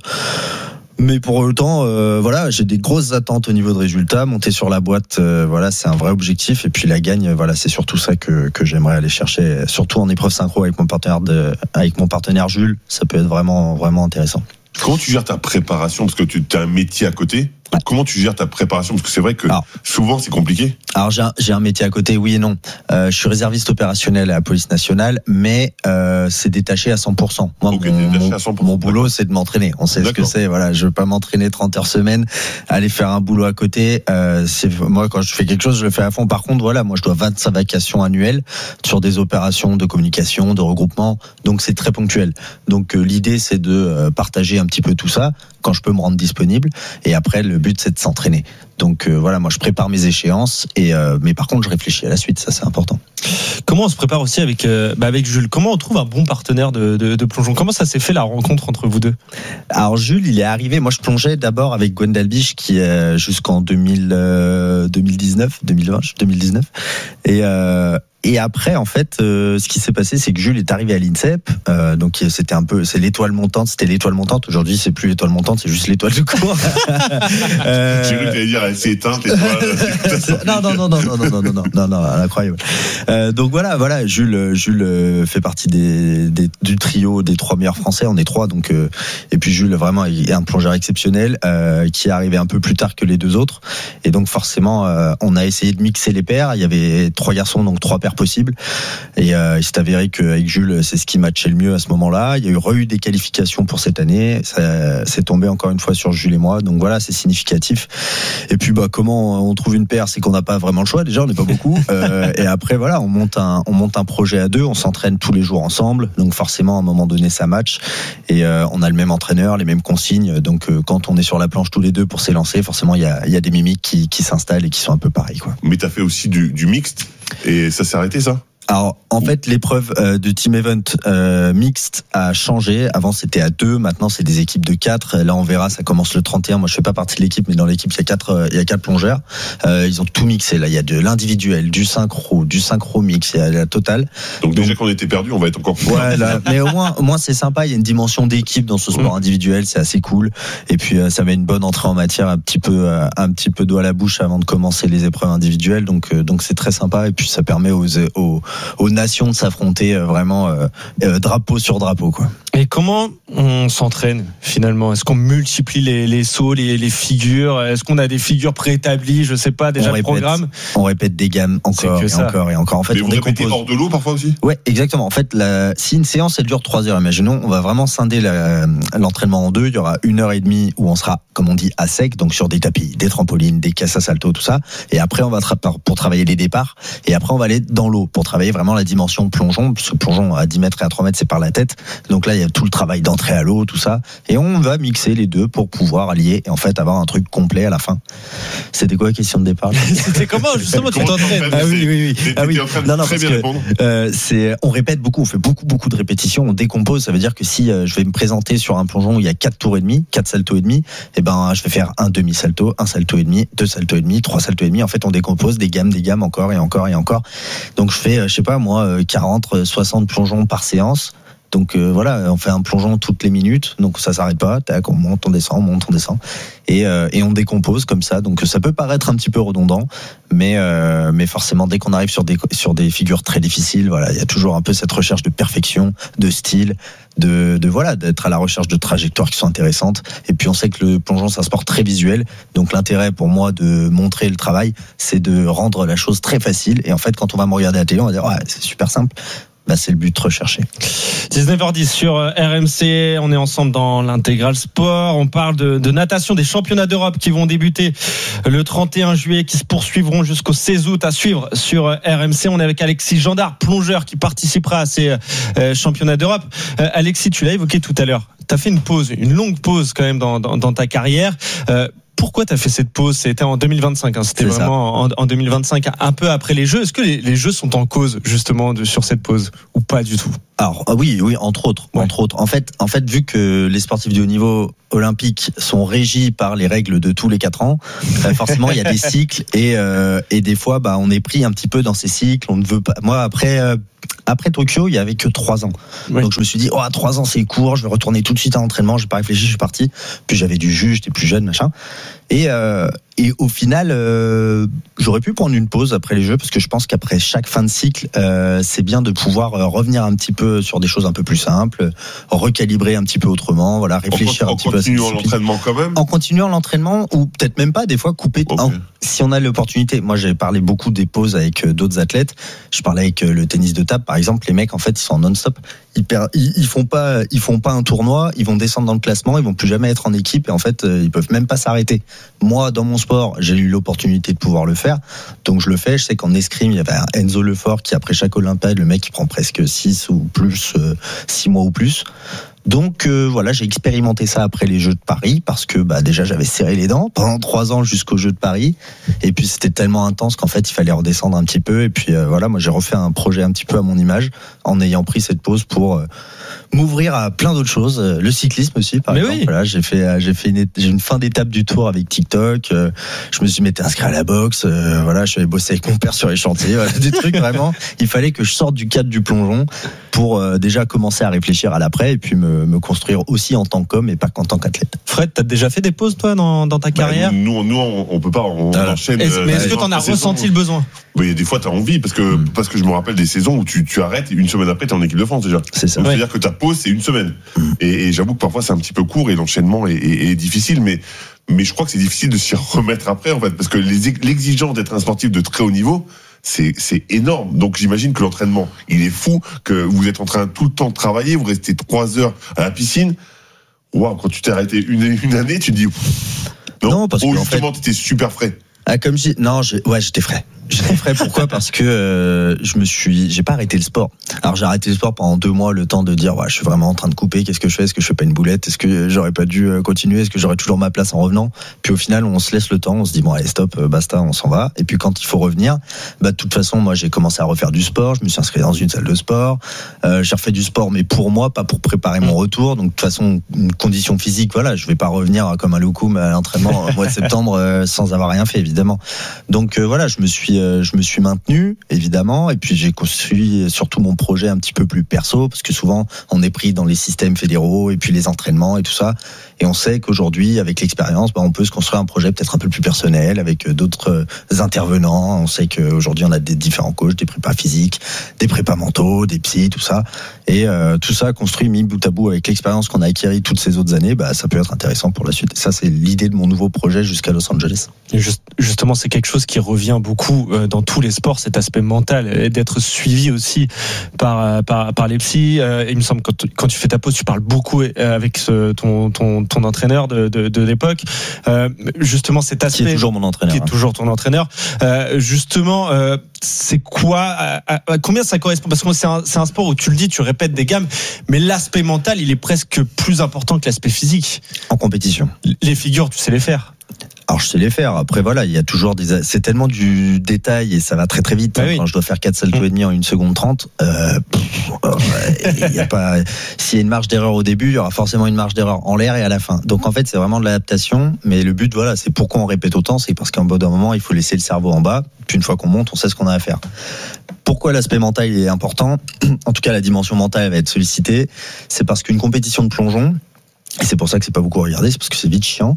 Mais pour autant, euh, voilà, j'ai des grosses attentes au niveau de résultats. Monter sur la boîte, euh, voilà, c'est un vrai objectif. Et puis la gagne, voilà, c'est surtout ça que que j'aimerais aller chercher, surtout en épreuve synchro avec mon partenaire de, avec mon partenaire Jules. Ça peut être vraiment vraiment intéressant. Comment tu gères ta préparation parce que tu as un métier à côté? Donc, comment tu gères ta préparation? Parce que c'est vrai que alors, souvent c'est compliqué. Alors j'ai un, j'ai un métier à côté, oui et non. Euh, je suis réserviste opérationnel à la police nationale, mais euh, c'est détaché à cent pour cent. Moi, okay, mon, mon, à cent pour cent. Mon boulot, c'est de m'entraîner. On sait D'accord. ce que c'est. Voilà, je veux pas m'entraîner trente heures semaine, aller faire un boulot à côté. Euh, c'est moi quand je fais quelque chose, je le fais à fond. Par contre, voilà, moi je dois vingt-cinq vacations annuelles sur des opérations de communication, de regroupement. Donc c'est très ponctuel. Donc euh, l'idée c'est de euh, partager un petit peu tout ça quand je peux me rendre disponible. Et après, le but c'est de s'entraîner. Donc euh, voilà, moi je prépare mes échéances et euh, mais par contre je réfléchis à la suite, ça c'est important. Comment on se prépare aussi avec euh, bah avec Jules? Comment on trouve un bon partenaire de, de, de plongeon? Comment ça s'est fait la rencontre entre vous deux? Alors Jules, il est arrivé. Moi je plongeais d'abord avec Gwen Dalbiche qui euh, jusqu'en deux mille, euh, deux mille dix-neuf, deux mille vingt, deux mille dix-neuf et euh, Et après, en fait, euh, ce qui s'est passé, c'est que Jules est arrivé à l'INSEP. Euh, donc, c'était un peu, c'est l'étoile montante. C'était l'étoile montante. Aujourd'hui, c'est plus l'étoile montante, c'est juste l'étoile de cours. euh... J'ai cru que t'allais dire, elle s'est éteinte, l'étoile. non, non, non, non, non, non, non, non, non, non, non, incroyable. Euh, donc voilà, voilà, Jules, Jules fait partie des, des du trio des trois meilleurs Français. On est trois, donc euh, et puis Jules vraiment est un plongeur exceptionnel euh, qui est arrivé un peu plus tard que les deux autres. Et donc forcément, euh, on a essayé de mixer les paires. Il y avait trois garçons, donc trois paires possible et euh, il s'est avéré qu'avec Jules c'est ce qui matchait le mieux à ce moment-là. Il y a eu re-eu des qualifications pour cette année, ça c'est tombé encore une fois sur Jules et moi, donc voilà, c'est significatif. Et puis bah comment on trouve une paire, c'est qu'on n'a pas vraiment le choix, déjà on n'est pas beaucoup euh, et après voilà, on monte un on monte un projet à deux, on s'entraîne tous les jours ensemble, donc forcément à un moment donné ça match et euh, on a le même entraîneur, les mêmes consignes, donc euh, quand on est sur la planche tous les deux pour s'élancer, forcément il y a il y a des mimiques qui qui s'installent et qui sont un peu pareilles quoi. Mais t'as fait aussi du du mixte et ça s'est arrêté ça? Alors en fait l'épreuve euh, de team event euh, mixte a changé. Avant c'était à deux, maintenant c'est des équipes de quatre. Là on verra, ça commence le trente et un. Moi je fais pas partie de l'équipe, mais dans l'équipe il y a quatre, euh, il y a quatre plongeurs. Euh, ils ont tout mixé. Là il y a de l'individuel, du synchro, du synchro mix, il y a la totale. Donc, Donc déjà qu'on était perdu, on va être encore plus. Ouais, là, mais au moins, au moins c'est sympa. Il y a une dimension d'équipe dans ce sport mmh. individuel, c'est assez cool. Et puis euh, ça met une bonne entrée en matière, un petit peu, euh, un petit peu d'eau à la bouche avant de commencer les épreuves individuelles. Donc euh, donc c'est très sympa. Et puis ça permet aux aux, aux nations de s'affronter vraiment euh, euh, drapeau sur drapeau quoi. Et comment on s'entraîne finalement? Est-ce qu'on multiplie les, les sauts, les, les figures? Est-ce qu'on a des figures préétablies? Je sais pas, déjà on le répète, programme. On répète des gammes encore et ça. encore et encore. En fait, mais on vous répétez hors de l'eau parfois aussi? Ouais, exactement. En fait, la, si une séance elle dure trois heures, imaginons, on va vraiment scinder la, l'entraînement en deux. Il y aura une heure et demie où on sera, comme on dit, à sec, donc sur des tapis, des trampolines, des casses à salto, tout ça. Et après, on va tra- pour travailler les départs. Et après, on va aller dans l'eau pour travailler travailler vraiment la dimension plongeon, parce que plongeon à dix mètres et à trois mètres, c'est par la tête. Donc là, il y a tout le travail d'entrée à l'eau, tout ça. Et on va mixer les deux pour pouvoir allier et en fait avoir un truc complet à la fin. C'était quoi la question de départ? C'était comment, justement, tu t'entraînes? Ah oui, oui, oui. Ah oui. Non, non, parce que, euh, c'est, on répète beaucoup, on fait beaucoup, beaucoup de répétitions, on décompose. Ça veut dire que si euh, je vais me présenter sur un plongeon où il y a quatre tours et demi, quatre saltos et demi, et ben, je vais faire un demi-salto, un salto et demi, deux saltos et demi, trois saltos et demi. En fait, on décompose des gammes, des gammes encore et encore et encore. Donc, je fais, euh, je sais pas, moi, quarante, soixante plongeons par séance. Donc euh, voilà, on fait un plongeon toutes les minutes, donc ça s'arrête pas. Tac, on monte, on descend, on monte, on descend, et euh, et on décompose comme ça. Donc ça peut paraître un petit peu redondant, mais euh, mais forcément dès qu'on arrive sur des sur des figures très difficiles, voilà, il y a toujours un peu cette recherche de perfection, de style, de de voilà, d'être à la recherche de trajectoires qui sont intéressantes. Et puis on sait que le plongeon c'est un sport très visuel, donc l'intérêt pour moi de montrer le travail, c'est de rendre la chose très facile. Et en fait, quand on va me regarder à la télé, on va dire ouais, c'est super simple. Bah, c'est le but recherché. dix-neuf heures dix sur R M C, on est ensemble dans l'intégral sport, on parle de, de natation, des championnats d'Europe qui vont débuter le trente et un juillet, qui se poursuivront jusqu'au seize août, à suivre sur R M C. On est avec Alexis Gendard, plongeur, qui participera à ces euh, championnats d'Europe. Euh, Alexis, tu l'as évoqué tout à l'heure, tu as fait une pause, une longue pause quand même dans, dans, dans ta carrière. Euh, Pourquoi tu as fait cette pause? C'était en deux mille vingt-cinq, hein. C'était c'est vraiment en, en deux mille vingt-cinq, un peu après les Jeux. Est-ce que les, les Jeux sont en cause justement de, sur cette pause ou pas du tout? Alors oui, oui, entre autres, ouais. entre autres. En fait, en fait, vu que les sportifs de haut niveau olympiques sont régis par les règles de tous les quatre ans, euh, forcément il y a des cycles et euh, et des fois, bah, on est pris un petit peu dans ces cycles. On ne veut pas. Moi, après. Euh, Après Tokyo, il y avait que trois ans. Oui. Donc je me suis dit, oh, trois ans c'est court, je vais retourner tout de suite à l'entraînement, j'ai pas réfléchi, je suis parti. Puis j'avais du jus, j'étais plus jeune, machin. Et, euh, et au final, euh, j'aurais pu prendre une pause après les Jeux, parce que je pense qu'après chaque fin de cycle, euh, c'est bien de pouvoir revenir un petit peu sur des choses un peu plus simples, recalibrer un petit peu autrement, voilà, réfléchir en, un petit en peu à cette continuant l'entraînement quand même. En continuant l'entraînement, ou peut-être même pas, des fois couper. Okay. En, si on a l'opportunité, moi j'ai parlé beaucoup des pauses avec d'autres athlètes. Je parlais avec le tennis de table, par exemple, les mecs en fait ils sont en non-stop. Ils, per... ils, ils font pas, ils font pas un tournoi, ils vont descendre dans le classement, ils vont plus jamais être en équipe et en fait ils peuvent même pas s'arrêter. Moi, dans mon sport, j'ai eu l'opportunité de pouvoir le faire, donc je le fais. Je sais qu'en escrime, il y avait un Enzo Lefort qui après chaque Olympiade, le mec il prend presque six ou plus, six mois ou plus. Donc euh, voilà, j'ai expérimenté ça après les Jeux de Paris parce que bah déjà j'avais serré les dents pendant trois ans jusqu'aux Jeux de Paris et puis c'était tellement intense qu'en fait il fallait redescendre un petit peu et puis euh, voilà, moi j'ai refait un projet un petit peu à mon image en ayant pris cette pause pour euh, m'ouvrir à plein d'autres choses, le cyclisme aussi par Mais exemple. Oui. Voilà, j'ai fait j'ai fait une, j'ai une fin d'étape du Tour avec TikTok, euh, je me suis m'étais inscrit à la boxe, euh, voilà, je suis allé bosser avec mon père sur les chantiers, voilà, des trucs vraiment. Il fallait que je sorte du cadre du plongeon pour euh, déjà commencer à réfléchir à l'après et puis me me construire aussi en tant qu'homme et pas qu'en tant qu'athlète. Fred, t'as déjà fait des pauses toi dans, dans ta carrière? bah, Nous, nous on, on peut pas, on Alors, enchaîne. Est-ce, mais est-ce que t'en as ressenti le besoin? Oui, des fois t'as envie parce que mmh. parce que je me rappelle des saisons où tu, tu arrêtes et une semaine après t'es en équipe de France déjà. C'est ça. Donc, ouais. C'est-à-dire que ta pause c'est une semaine. Mmh. Et, et j'avoue que parfois c'est un petit peu court et l'enchaînement est, est, est difficile, mais mais je crois que c'est difficile de s'y remettre après en fait parce que les, l'exigence d'être un sportif de très haut niveau. C'est, c'est énorme. Donc j'imagine que l'entraînement, il est fou, que vous êtes en train tout le temps de travailler, vous restez trois heures à la piscine. Waouh, quand tu t'es arrêté une, une année, tu te dis non, non parce oh, que justement, en fait, t'étais super frais. Ah, comme je dis, non, je, ouais, j'étais frais. J'étais frais. Pourquoi? Parce que euh, je me suis, j'ai pas arrêté le sport. Alors j'ai arrêté le sport pendant deux mois, le temps de dire, ouais, je suis vraiment en train de couper. Qu'est-ce que je fais? Est-ce que je fais pas une boulette? Est-ce que j'aurais pas dû continuer? Est-ce que j'aurais toujours ma place en revenant? Puis au final, on se laisse le temps. On se dit bon, allez, stop, basta, on s'en va. Et puis quand il faut revenir, bah de toute façon, moi j'ai commencé à refaire du sport. Je me suis inscrit dans une salle de sport. Euh, j'ai refait du sport, mais pour moi, pas pour préparer mon retour. Donc de toute façon, une condition physique, voilà, je vais pas revenir comme un loukoum à l'entraînement au mois de septembre euh, sans avoir rien fait, évidemment. Donc euh, voilà, je me suis, euh, je me suis maintenu. Évidemment, et puis j'ai construit surtout mon projet un petit peu plus perso parce que souvent on est pris dans les systèmes fédéraux et puis les entraînements et tout ça et on sait qu'aujourd'hui avec l'expérience bah, on peut se construire un projet peut-être un peu plus personnel avec d'autres intervenants. On sait qu'aujourd'hui on a des différents coachs, des prépas physiques, des prépas mentaux, des psys, tout ça et euh, tout ça construit mis bout à bout avec l'expérience qu'on a acquérie toutes ces autres années, bah, ça peut être intéressant pour la suite et ça c'est l'idée de mon nouveau projet jusqu'à Los Angeles. Et juste, justement c'est quelque chose qui revient beaucoup beaucoup euh, dans tous les sports, cet aspect mental et d'être suivi aussi par par, par les psys. Euh, il me semble que quand, quand tu fais ta pause, tu parles beaucoup avec ce, ton, ton ton entraîneur de de, de l'époque. Euh, justement, cet aspect qui est toujours mon entraîneur, qui est toujours ton entraîneur. Euh, justement, euh, c'est quoi à, à, à combien ça correspond? Parce que c'est un, c'est un sport où tu le dis, tu répètes des gammes, mais l'aspect mental, il est presque plus important que l'aspect physique. En compétition, les figures, tu sais les faire. Alors je sais les faire. Après voilà, il y a toujours des. C'est tellement du détail et ça va très très vite. Ah hein. oui. Quand je dois faire quatre saltos et demi en une seconde trente, euh, pff, il y a pas. S'il y a une marge d'erreur au début, il y aura forcément une marge d'erreur en l'air et à la fin. Donc en fait, c'est vraiment de l'adaptation. Mais le but, voilà, c'est pourquoi on répète autant, c'est parce qu'en bout d'un moment, il faut laisser le cerveau en bas. Puis une fois qu'on monte, on sait ce qu'on a à faire. Pourquoi l'aspect mental est important? En tout cas, la dimension mentale va être sollicitée. C'est parce qu'une compétition de plongeon. Et c'est pour ça que c'est pas beaucoup regardé, c'est parce que c'est vite chiant.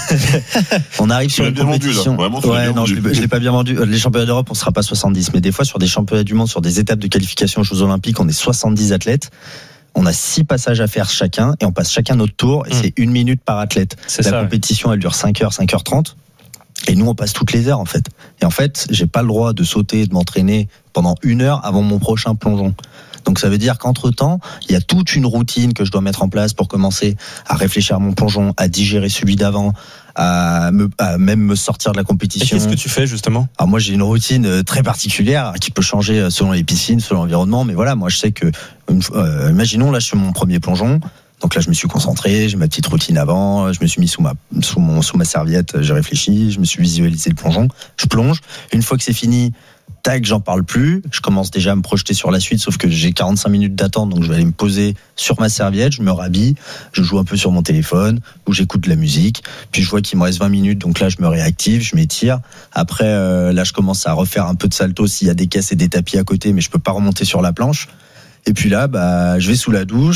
On arrive sur une compétition. Vendu, ouais, non, je l'ai, je l'ai pas bien vendu. Les championnats d'Europe, on sera pas soixante-dix, mais des fois sur des championnats du monde, sur des étapes de qualification aux Jeux Olympiques, on est soixante-dix athlètes. On a six passages à faire chacun et on passe chacun notre tour et mmh. c'est une minute par athlète. C'est La ça, compétition, ouais. Elle dure cinq heures, cinq heures trente. Et nous, on passe toutes les heures, en fait. Et en fait, j'ai pas le droit de sauter, de m'entraîner pendant une heure avant mon prochain plongeon. Donc ça veut dire qu'entre-temps, il y a toute une routine que je dois mettre en place pour commencer à réfléchir à mon plongeon, à digérer celui d'avant, à, me, à même me sortir de la compétition. Et qu'est-ce que tu fais justement? Alors moi j'ai une routine très particulière qui peut changer selon les piscines, selon l'environnement, mais voilà, moi je sais que, euh, imaginons là je fais mon premier plongeon. Donc là, je me suis concentré, j'ai ma petite routine avant, je me suis mis sous ma, sous mon, sous ma serviette, j'ai réfléchi, je me suis visualisé le plongeon, je plonge. Une fois que c'est fini, tac, j'en parle plus, je commence déjà à me projeter sur la suite, sauf que j'ai quarante-cinq minutes d'attente, donc je vais aller me poser sur ma serviette, je me rhabille, je joue un peu sur mon téléphone, ou j'écoute de la musique, puis je vois qu'il me reste vingt minutes, donc là, je me réactive, je m'étire. Après, euh, là, je commence à refaire un peu de salto s'il y a des caisses et des tapis à côté, mais je peux pas remonter sur la planche. Et puis là, bah, je vais sous la douche.